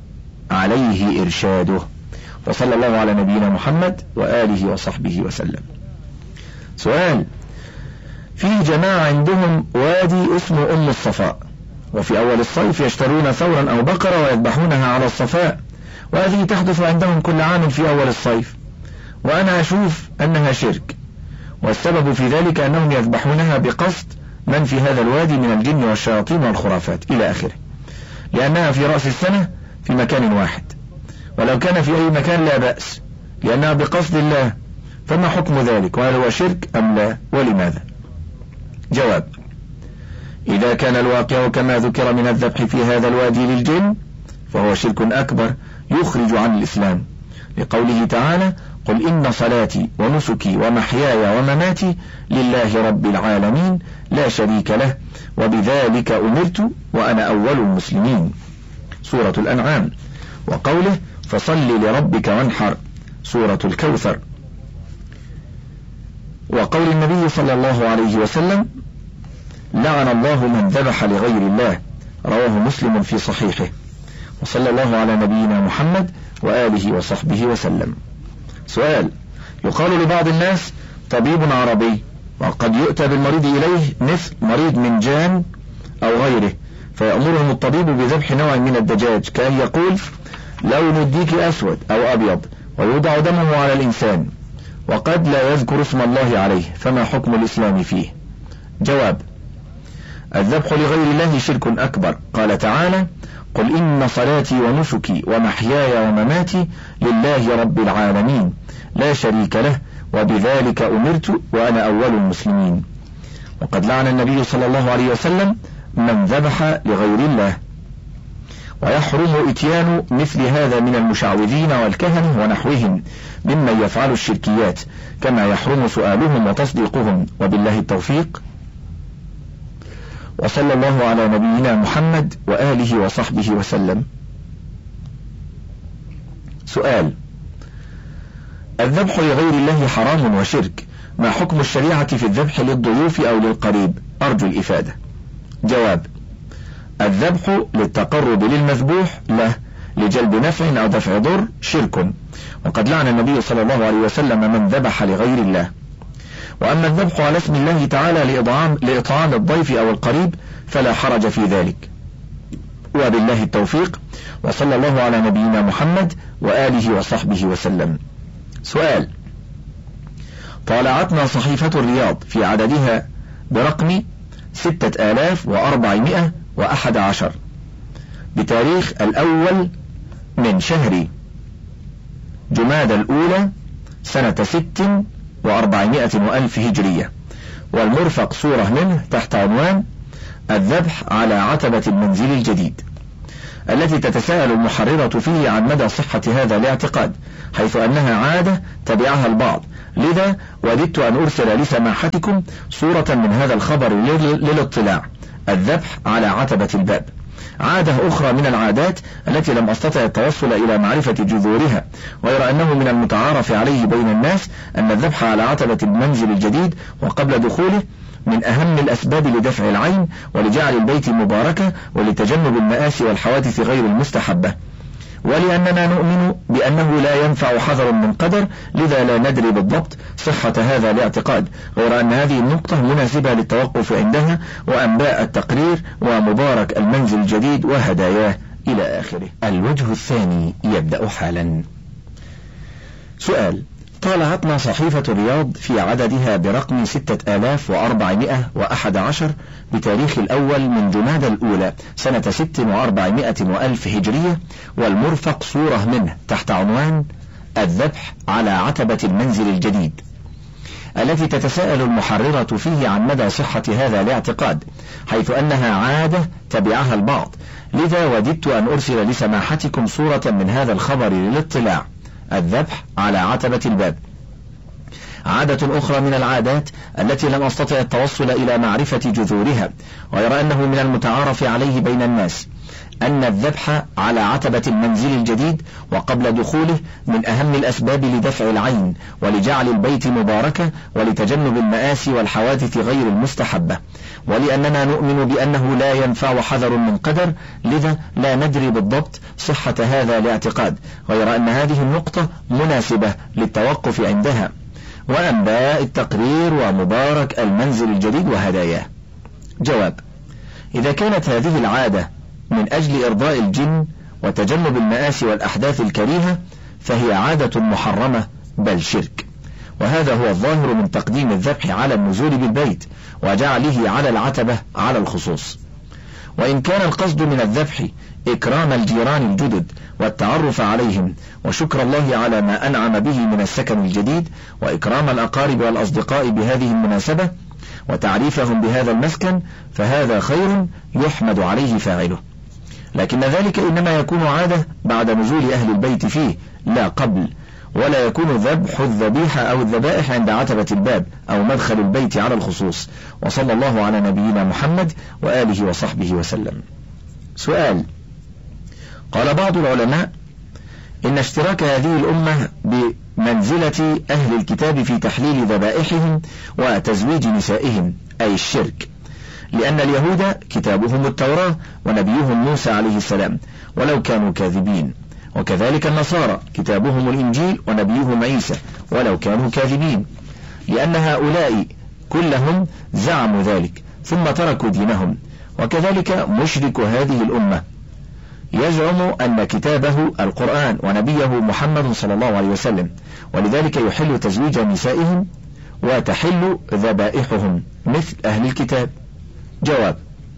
عليه إرشاده. وصلى الله على نبينا محمد وآله وصحبه وسلم. سؤال: في جماعة عندهم وادي اسمه أم الصفاء، وفي أول الصيف يشترون ثورا أو بقرة ويذبحونها على الصفاء، وهذه تحدث عندهم كل عام في أول الصيف، وأنا أشوف أنها شرك، والسبب في ذلك أنهم يذبحونها بقصد من في هذا الوادي من الجن والشياطين والخرافات إلى آخره، لأنها في رأس السنة في مكان واحد، ولو كان في أي مكان لا بأس لأنها بقصد الله، فما حكم ذلك؟ وهل هو شرك أم لا؟ ولماذا؟ جواب: إذا كان الواقع كما ذكر من الذبح في هذا الوادي للجن فهو شرك أكبر يخرج عن الإسلام، لقوله تعالى قل إن صلاتي ونسكي ومحياي ومماتي لله رب العالمين لا شريك له وبذلك أمرت وأنا أول المسلمين، سورة الأنعام. وقوله فصل لربك وانحر، سورة الكوثر. وقول النبي صلى الله عليه وسلم لعن الله من ذبح لغير الله، رواه مسلم في صحيحه. وصلى الله على نبينا محمد وآله وصحبه وسلم. سؤال: يقال لبعض الناس طبيب عربي، وقد يؤتى بالمريض إليه مثل مريض من جان أو غيره، فيأمرهم الطبيب بذبح نوع من الدجاج، كأن يقول لون الديك أسود أو أبيض ويوضع دمه على الإنسان، وقد لا يذكر اسم الله عليه، فما حكم الإسلام فيه؟ جواب: الذبح لغير الله شرك أكبر، قال تعالى قل إن صلاتي ونسكي ومحياي ومماتي لله رب العالمين لا شريك له وبذلك أمرت وأنا أول المسلمين. وقد لعن النبي صلى الله عليه وسلم من ذبح لغير الله، ويحرم إتيان مثل هذا من المشعوذين والكهنة ونحوهم ممن يفعل الشركيات، كما يحرم سؤالهم وتصديقهم، وبالله التوفيق. وصلى الله على نبينا محمد وآله وصحبه وسلم. سؤال: الذبح لغير الله حرام وشرك، ما حكم الشريعة في الذبح للضيوف أو للقريب؟ أرجو الإفادة. جواب: الذبح للتقرب للمذبوح له لجلب نفع أو دفع ضر شرك، وقد لعن النبي صلى الله عليه وسلم من ذبح لغير الله. وأما الذبح على اسم الله تعالى لإطعام, لإطعام الضيف أو القريب فلا حرج في ذلك، وبالله التوفيق. وصلى الله على نبينا محمد وآله وصحبه وسلم. سؤال: طالعتنا صحيفة الرياض في عددها برقم ستة آلاف وأربعمائة وأحد عشر بتاريخ الأول من شهر جمادى الأولى سنة ست وأربعمائة وألف هجرية، والمرفق صورة منه تحت عنوان الذبح على عتبة المنزل الجديد، التي تتساءل المحررة فيه عن مدى صحة هذا الاعتقاد، حيث أنها عادة تبعها البعض، لذا وددت أن أرسل لسماحتكم صورة من هذا الخبر للاطلاع. الذبح على عتبة الباب عادة أخرى من العادات التي لم أستطع التوصل إلى معرفة جذورها، غير أنه من المتعارف عليه بين الناس أن الذبح على عتبة المنزل الجديد وقبل دخوله من أهم الأسباب لدفع العين ولجعل البيت مباركة ولتجنب المآسي والحوادث غير المستحبة، ولأننا نؤمن بأنه لا ينفع حذر من قدر، لذا لا ندري بالضبط صحة هذا الاعتقاد، غير أن هذه النقطة مناسبة للتوقف عندها وأنباء التقرير ومبارك المنزل الجديد وهداياه إلى آخره. الوجه الثاني يبدأ حالا. سؤال: طالعتنا صحيفة الرياض في عددها برقم ستة آلاف وأربعمائة وأحد عشر بتاريخ الأول من جمادى الأولى سنة ست وأربعمائة وألف هجرية، والمرفق صورة منه تحت عنوان الذبح على عتبة المنزل الجديد، التي تتساءل المحررة فيه عن مدى صحة هذا الاعتقاد، حيث أنها عادة تبعها البعض، لذا وددت أن أرسل لسماحتكم صورة من هذا الخبر للاطلاع. الذبح على عتبة الباب عادة أخرى من العادات التي لم أستطع التوصل إلى معرفة جذورها، غير أنه من المتعارف عليه بين الناس أن الذبح على عتبة المنزل الجديد وقبل دخوله من أهم الأسباب لدفع العين ولجعل البيت مباركة ولتجنب المآسي والحوادث غير المستحبة، ولأننا نؤمن بأنه لا ينفع حذر من قدر، لذا لا ندري بالضبط صحة هذا الاعتقاد، غير أن هذه النقطة مناسبة للتوقف عندها وأنباء التقرير ومبارك المنزل الجديد وهداياه. جواب: إذا كانت هذه العادة من أجل إرضاء الجن وتجنب المآسي والأحداث الكريهة فهي عادة محرمة بل شرك، وهذا هو الظاهر من تقديم الذبح على النزول بالبيت وجعله على العتبة على الخصوص. وإن كان القصد من الذبح إكرام الجيران الجدد والتعرف عليهم وشكر الله على ما أنعم به من السكن الجديد وإكرام الأقارب والأصدقاء بهذه المناسبة وتعريفهم بهذا المسكن، فهذا خير يحمد عليه فاعله، لكن ذلك إنما يكون عادة بعد نزول أهل البيت فيه لا قبل، ولا يكون ذبح الذبيحة أو الذبائح عند عتبة الباب أو مدخل البيت على الخصوص. وصلى الله على نبينا محمد وآله وصحبه وسلم. سؤال: قال بعض العلماء إن اشتراك هذه الأمة بمنزلة أهل الكتاب في تحليل ذبائحهم وتزويج نسائهم أي الشرك، لأن اليهود كتابهم التوراة ونبيهم موسى عليه السلام ولو كانوا كاذبين، وكذلك النصارى كتابهم الإنجيل ونبيهم عيسى ولو كانوا كاذبين، لأن هؤلاء كلهم زعموا ذلك ثم تركوا دينهم. وكذلك مشرك هذه الأمة يزعم أن كتابه القرآن ونبيه محمد صلى الله عليه وسلم، ولذلك يحل تزويج نسائهم وتحل ذبائحهم مثل أهل الكتاب. جواب: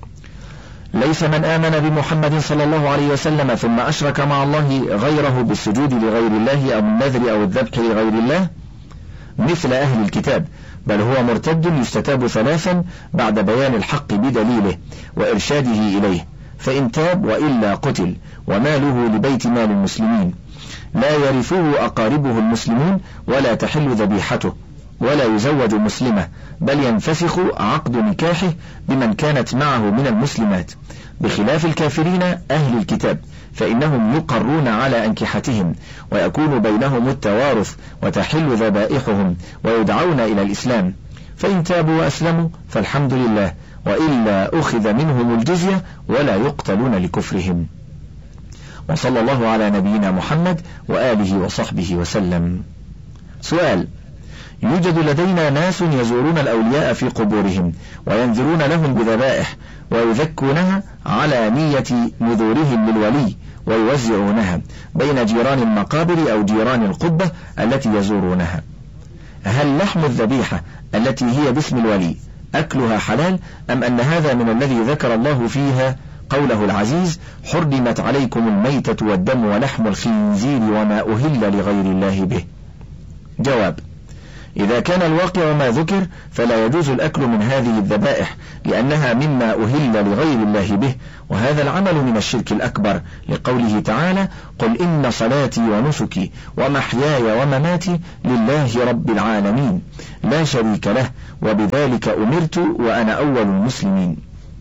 ليس من آمن بمحمد صلى الله عليه وسلم ثم أشرك مع الله غيره بالسجود لغير الله أو النذر أو الذبح لغير الله مثل أهل الكتاب، بل هو مرتد يستتاب ثلاثا بعد بيان الحق بدليله وإرشاده إليه، فإن تاب وإلا قتل وماله لبيت مال المسلمين، لا يرثه أقاربه المسلمون ولا تحل ذبيحته ولا يزوج مسلمة، بل ينفسخ عقد نكاحه بمن كانت معه من المسلمات، بخلاف الكافرين أهل الكتاب فإنهم يقرون على أنكحتهم ويكون بينهم التوارث وتحل ذبائحهم ويدعون إلى الإسلام، فإن تابوا وأسلموا فالحمد لله، وإلا أخذ منهم الجزية ولا يقتلون لكفرهم. وصلى الله على نبينا محمد وآله وصحبه وسلم. سؤال: يوجد لدينا ناس يزورون الأولياء في قبورهم وينذرون لهم بذبائح ويذكونها على نية نذورهم للولي ويوزعونها بين جيران المقابر أو جيران القبة التي يزورونها، هل لحم الذبيحة التي هي باسم الولي أكلها حلال، أم أن هذا من الذي ذكر الله فيها قوله العزيز: حرمت عليكم الميتة والدم ولحم الخنزير وما أهل لغير الله به؟ جواب: إذا كان الواقع ما ذكر فلا يجوز الأكل من هذه الذبائح لأنها مما أهل لغير الله به، وهذا العمل من الشرك الأكبر، لقوله تعالى: قل إن صلاتي ونسكي ومحياي ومماتي لله رب العالمين لا شريك له وبذلك أمرت وأنا أول المسلمين.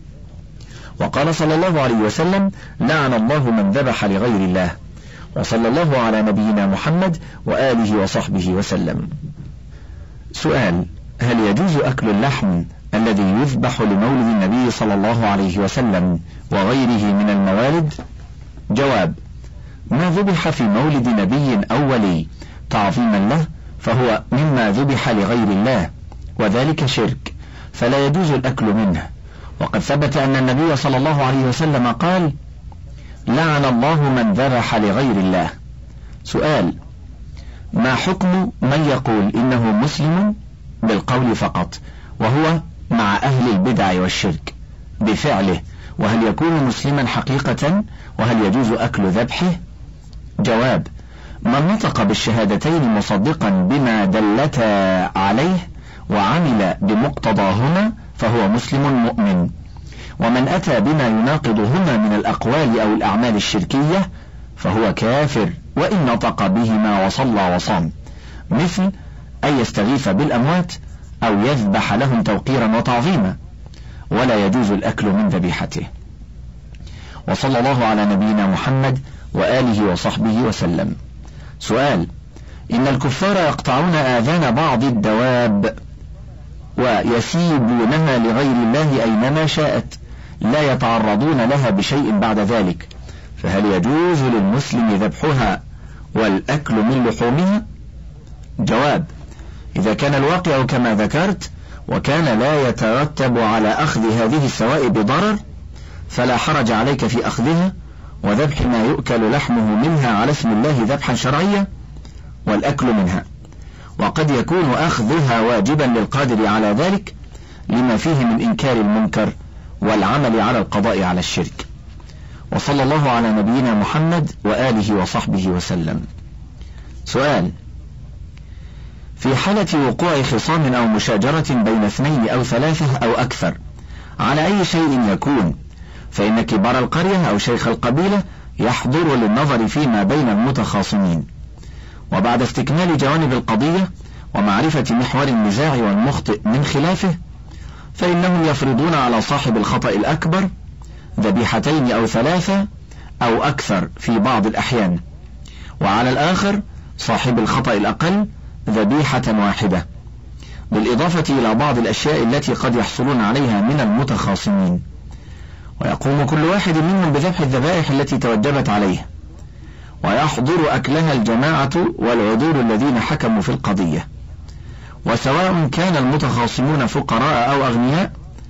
وقال صلى الله عليه وسلم: لعن الله من ذبح لغير الله. وصلى الله على نبينا محمد وآله وصحبه وسلم. سؤال: هل يجوز أكل اللحم الذي يذبح لمولد النبي صلى الله عليه وسلم وغيره من الموالد؟ جواب: ما ذبح في مولد نبي أولي تعظيما له فهو مما ذبح لغير الله، وذلك شرك، فلا يجوز الأكل منه. وقد ثبت أن النبي صلى الله عليه وسلم قال: لعن الله من ذبح لغير الله. سؤال: ما حكم من يقول إنه مسلم بالقول فقط وهو مع أهل البدع والشرك بفعله، وهل يكون مسلما حقيقة، وهل يجوز أكل ذبحه؟ جواب: من نطق بالشهادتين مصدقا بما دلتا عليه وعمل بمقتضاهما فهو مسلم مؤمن، ومن أتى بما يناقضهما من الأقوال أو الأعمال الشركية فهو كافر وإن نطق بهما وصلى وصام، مثل أن يستغيث بالأموات أو يذبح لهم توقيرا وتعظيما، ولا يجوز الأكل من ذبيحته. وصلى الله على نبينا محمد وآله وصحبه وسلم. سؤال: إن الكفار يقطعون آذان بعض الدواب ويسيبونها لغير الله أينما شاءت، لا يتعرضون لها بشيء بعد ذلك، فهل يجوز للمسلم ذبحها والأكل من لحومها؟ جواب: إذا كان الواقع كما ذكرت وكان لا يترتب على أخذ هذه السوائب ضرر فلا حرج عليك في أخذها وذبح ما يؤكل لحمه منها على اسم الله ذبحا شرعيا والأكل منها، وقد يكون أخذها واجبا للقادر على ذلك لما فيه من إنكار المنكر والعمل على القضاء على الشرك. وصلى الله على نبينا محمد وآله وصحبه وسلم. سؤال: في حالة وقوع خصام أو مشاجرة بين اثنين أو ثلاثة أو أكثر على أي شيء يكون، فإن كبار القرية أو شيخ القبيلة يحضر للنظر فيما بين المتخاصمين، وبعد استكمال جوانب القضية ومعرفة محور النزاع والمخطئ من خلافه فإنهم يفرضون على صاحب الخطأ الأكبر ذبيحتين أو ثلاثة أو أكثر في بعض الأحيان، وعلى الآخر صاحب الخطأ الأقل ذبيحة واحدة، بالإضافة إلى بعض الأشياء التي قد يحصلون عليها من المتخاصمين، ويقوم كل واحد منهم بذبح الذبائح التي توجبت عليه، ويحضر أكلها الجماعة والعدول الذين حكموا في القضية، وسواء كان المتخاصمون فقراء أو أغنياء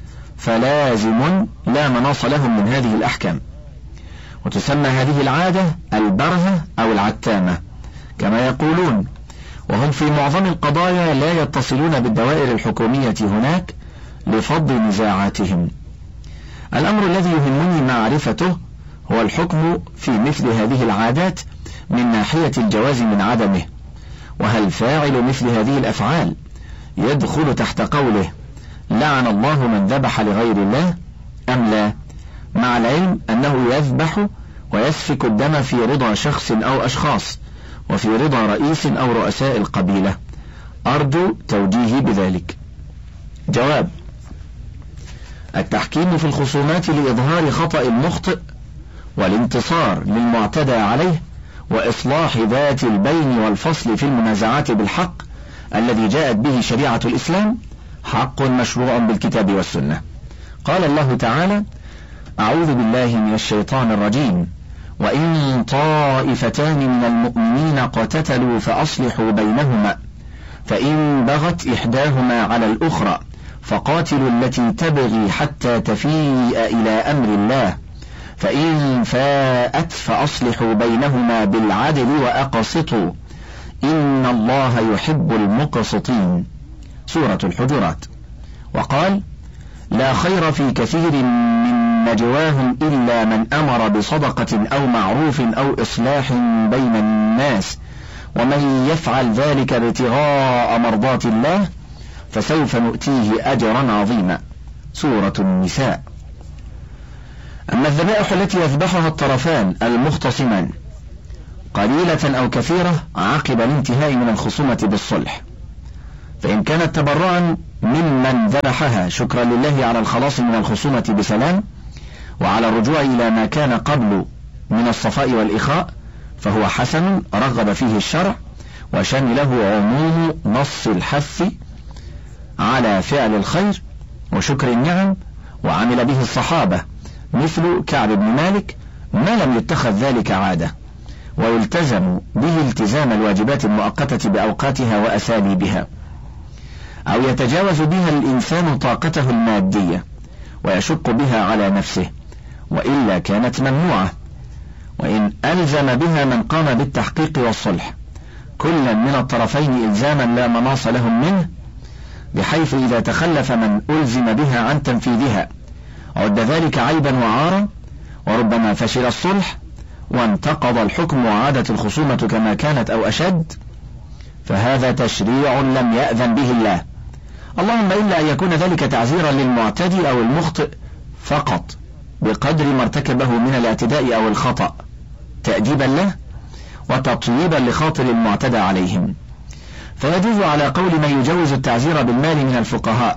فلازم لا مناص لهم من هذه الأحكام. وتسمى هذه العادة البرهة أو العتامة كما يقولون، وهم في معظم القضايا لا يتصلون بالدوائر الحكومية هناك لفض نزاعاتهم. الأمر الذي يهمني معرفته هو الحكم في مثل هذه العادات من ناحية الجواز من عدمه، وهل فاعل مثل هذه الأفعال يدخل تحت قوله لعن الله من ذبح لغير الله أم لا، مع العلم أنه يذبح ويسفك الدم في رضا شخص أو أشخاص وفي رضا رئيس أو رؤساء القبيلة. أرجو توجيهي بذلك. جواب: التحكيم في الخصومات لإظهار خطأ المخطئ والانتصار للمعتدى عليه وإصلاح ذات البين والفصل في المنازعات بالحق الذي جاءت به شريعة الإسلام حق مشروع بالكتاب والسنة. قال الله تعالى: أعوذ بالله من الشيطان الرجيم: وإن طائفتان من المؤمنين اقتتلوا فأصلحوا بينهما فإن بغت إحداهما على الأخرى فقاتلوا التي تبغي حتى تفيء إلى أمر الله فإن فاءت فأصلحوا بينهما بالعدل وأقسطوا إن الله يحب المقسطين. سورة الحجرات. وقال: لا خير في كثير من نجواهم إلا من أمر بصدقة أو معروف أو إصلاح بين الناس ومن يفعل ذلك ابتغاء مرضات الله فسوف نؤتيه أجرا عظيما. سورة النساء. أما الذبائح التي يذبحها الطرفان المختصمان قليلة أو كثيرة عقب الانتهاء من الخصومة بالصلح، فإن كانت تبرعا ممن ذبحها شكرا لله على الخلاص من الخصومة بسلام وعلى الرجوع إلى ما كان قبل من الصفاء والإخاء فهو حسن رغب فيه الشرع وشمله عموم نص الحث على فعل الخير وشكر النعم، وعمل به الصحابة مثل كعب بن مالك ما لم يتخذ ذلك عادة، ويلتزم به التزام الواجبات المؤقتة بأوقاتها وأساليبها، أو يتجاوز بها الإنسان طاقته المادية ويشق بها على نفسه وإلا كانت ممنوعة، وإن ألزم بها من قام بالتحقيق والصلح كلا من الطرفين إلزاما لا مناص لهم منه، بحيث إذا تخلف من ألزم بها عن تنفيذها عد ذلك عيبا وعارا، وربما فشل الصلح وانتقض الحكم وعادت الخصومة كما كانت أو أشد، فهذا تشريع لم يأذن به الله، اللهم إلا أن يكون ذلك تعزيرا للمعتدي أو المخطئ فقط بقدر ما ارتكبه من الاعتداء أو الخطأ تأديبا له وتطييبا لخاطر المعتدى عليهم، فيجوز على قول من يجوز التعزير بالمال من الفقهاء،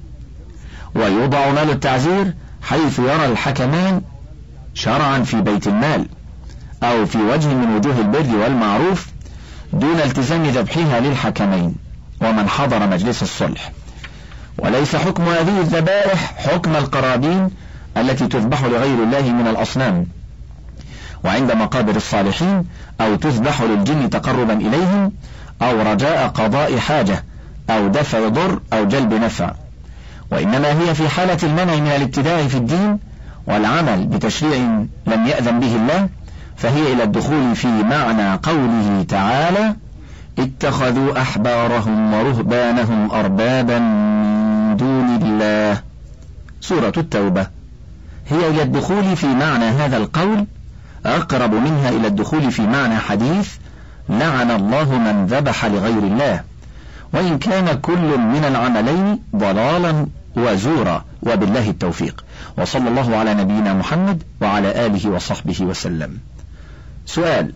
ويوضع مال التعزير حيث يرى الحكمان شرعا في بيت المال أو في وجه من وجوه البر والمعروف دون التزام ذبحها للحكمين ومن حضر مجلس الصلح، وليس حكم هذه الذبائح حكم القرابين التي تذبح لغير الله من الأصنام وعند مقابر الصالحين أو تذبح للجن تقربا إليهم أو رجاء قضاء حاجة أو دفع ضر أو جلب نفع، وإنما هي في حالة المنع من الابتداع في الدين والعمل بتشريع لم يأذن به الله، فهي إلى الدخول في معنى قوله تعالى اتخذوا أحبارهم ورهبانهم أربابا من دون الله. سورة التوبة. هي إلى الدخول في معنى هذا القول أقرب منها إلى الدخول في معنى حديث لعن الله من ذبح لغير الله، وإن كان كل من العملين ضلالا وزورا، وبالله التوفيق، وصلى الله على نبينا محمد وعلى آله وصحبه وسلم. سؤال: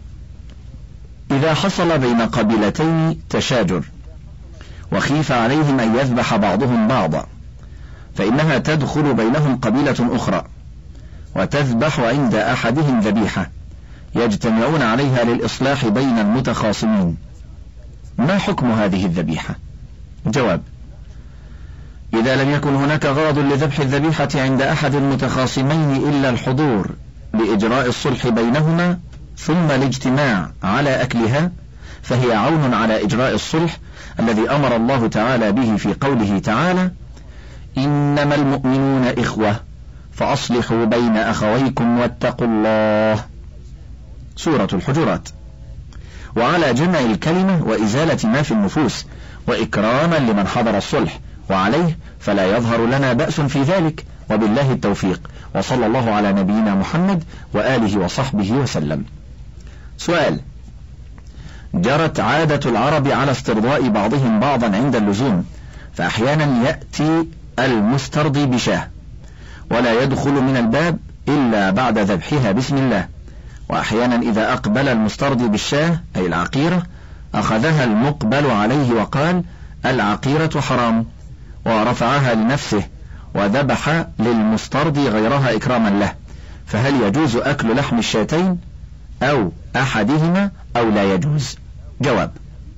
إذا حصل بين قبيلتين تشاجر وخيف عليهم أن يذبح بعضهم بعضا، فإنها تدخل بينهم قبيلة أخرى وتذبح عند أحدهم ذبيحة يجتمعون عليها للإصلاح بين المتخاصمين، ما حكم هذه الذبيحة؟ جواب: إذا لم يكن هناك غرض لذبح الذبيحة عند أحد المتخاصمين إلا الحضور لإجراء الصلح بينهما ثم الاجتماع على أكلها، فهي عون على إجراء الصلح الذي أمر الله تعالى به في قوله تعالى إنما المؤمنون إخوة فأصلحوا بين أخويكم واتقوا الله. سورة الحجرات. وعلى جمع الكلمة وإزالة ما في النفوس وإكراما لمن حضر الصلح، وعليه فلا يظهر لنا بأس في ذلك، وبالله التوفيق، وصلى الله على نبينا محمد وآله وصحبه وسلم. سؤال: جرت عادة العرب على استرضاء بعضهم بعضا عند اللزوم، فأحيانا يأتي المسترضي بشاه ولا يدخل من الباب إلا بعد ذبحها بسم الله، وأحيانا إذا أقبل المسترضي بالشاه أي العقيرة أخذها المقبل عليه وقال العقيرة حرام، ورفعها لنفسه وذبح للمسترضي غيرها إكراما له، فهل يجوز أكل لحم الشاتين أو أحدهما أو لا يجوز؟ جواب: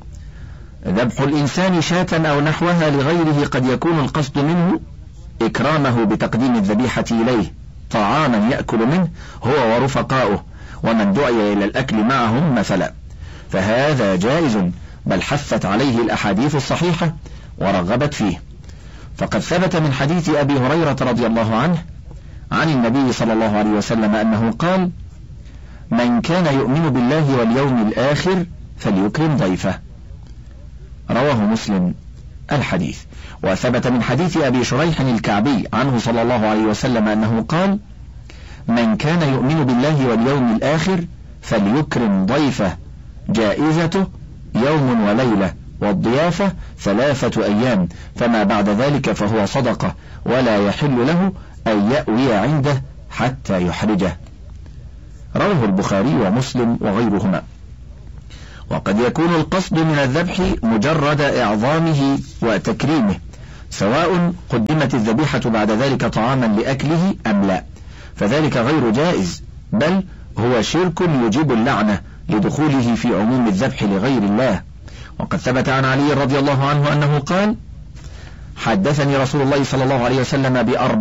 ذبح الإنسان شاة أو نحوها لغيره قد يكون القصد منه إكرامه بتقديم الذبيحة إليه طعاما يأكل منه هو ورفقاؤه ومن دعي إلى الأكل معهم مثلا، فهذا جائز، بل حثت عليه الأحاديث الصحيحة ورغبت فيه، فقد ثبت من حديث أبي هريرة رضي الله عنه عن النبي صلى الله عليه وسلم أنه قال من كان يؤمن بالله واليوم الآخر فليكرم ضيفه، رواه مسلم الحديث. وثبت من حديث أبي شريح الكعبي عنه صلى الله عليه وسلم أنه قال من كان يؤمن بالله واليوم الآخر فليكرم ضيفه، جائزته يوم وليلة، والضيافة ثلاثة أيام، فما بعد ذلك فهو صدقة، ولا يحل له أن يأوي عنده حتى يحرجه. رواه البخاري ومسلم وغيرهما. وقد يكون القصد من الذبح مجرد إعظامه وتكريمه، سواء قدمت الذبيحة بعد ذلك طعاما لأكله أم لا، فذلك غير جائز، بل هو شرك يجيب اللعنة لدخوله في عموم الذبح لغير الله. وقد ثبت عن علي رضي الله عنه أنه قال: حدثني رسول الله صلى الله عليه وسلم بأربع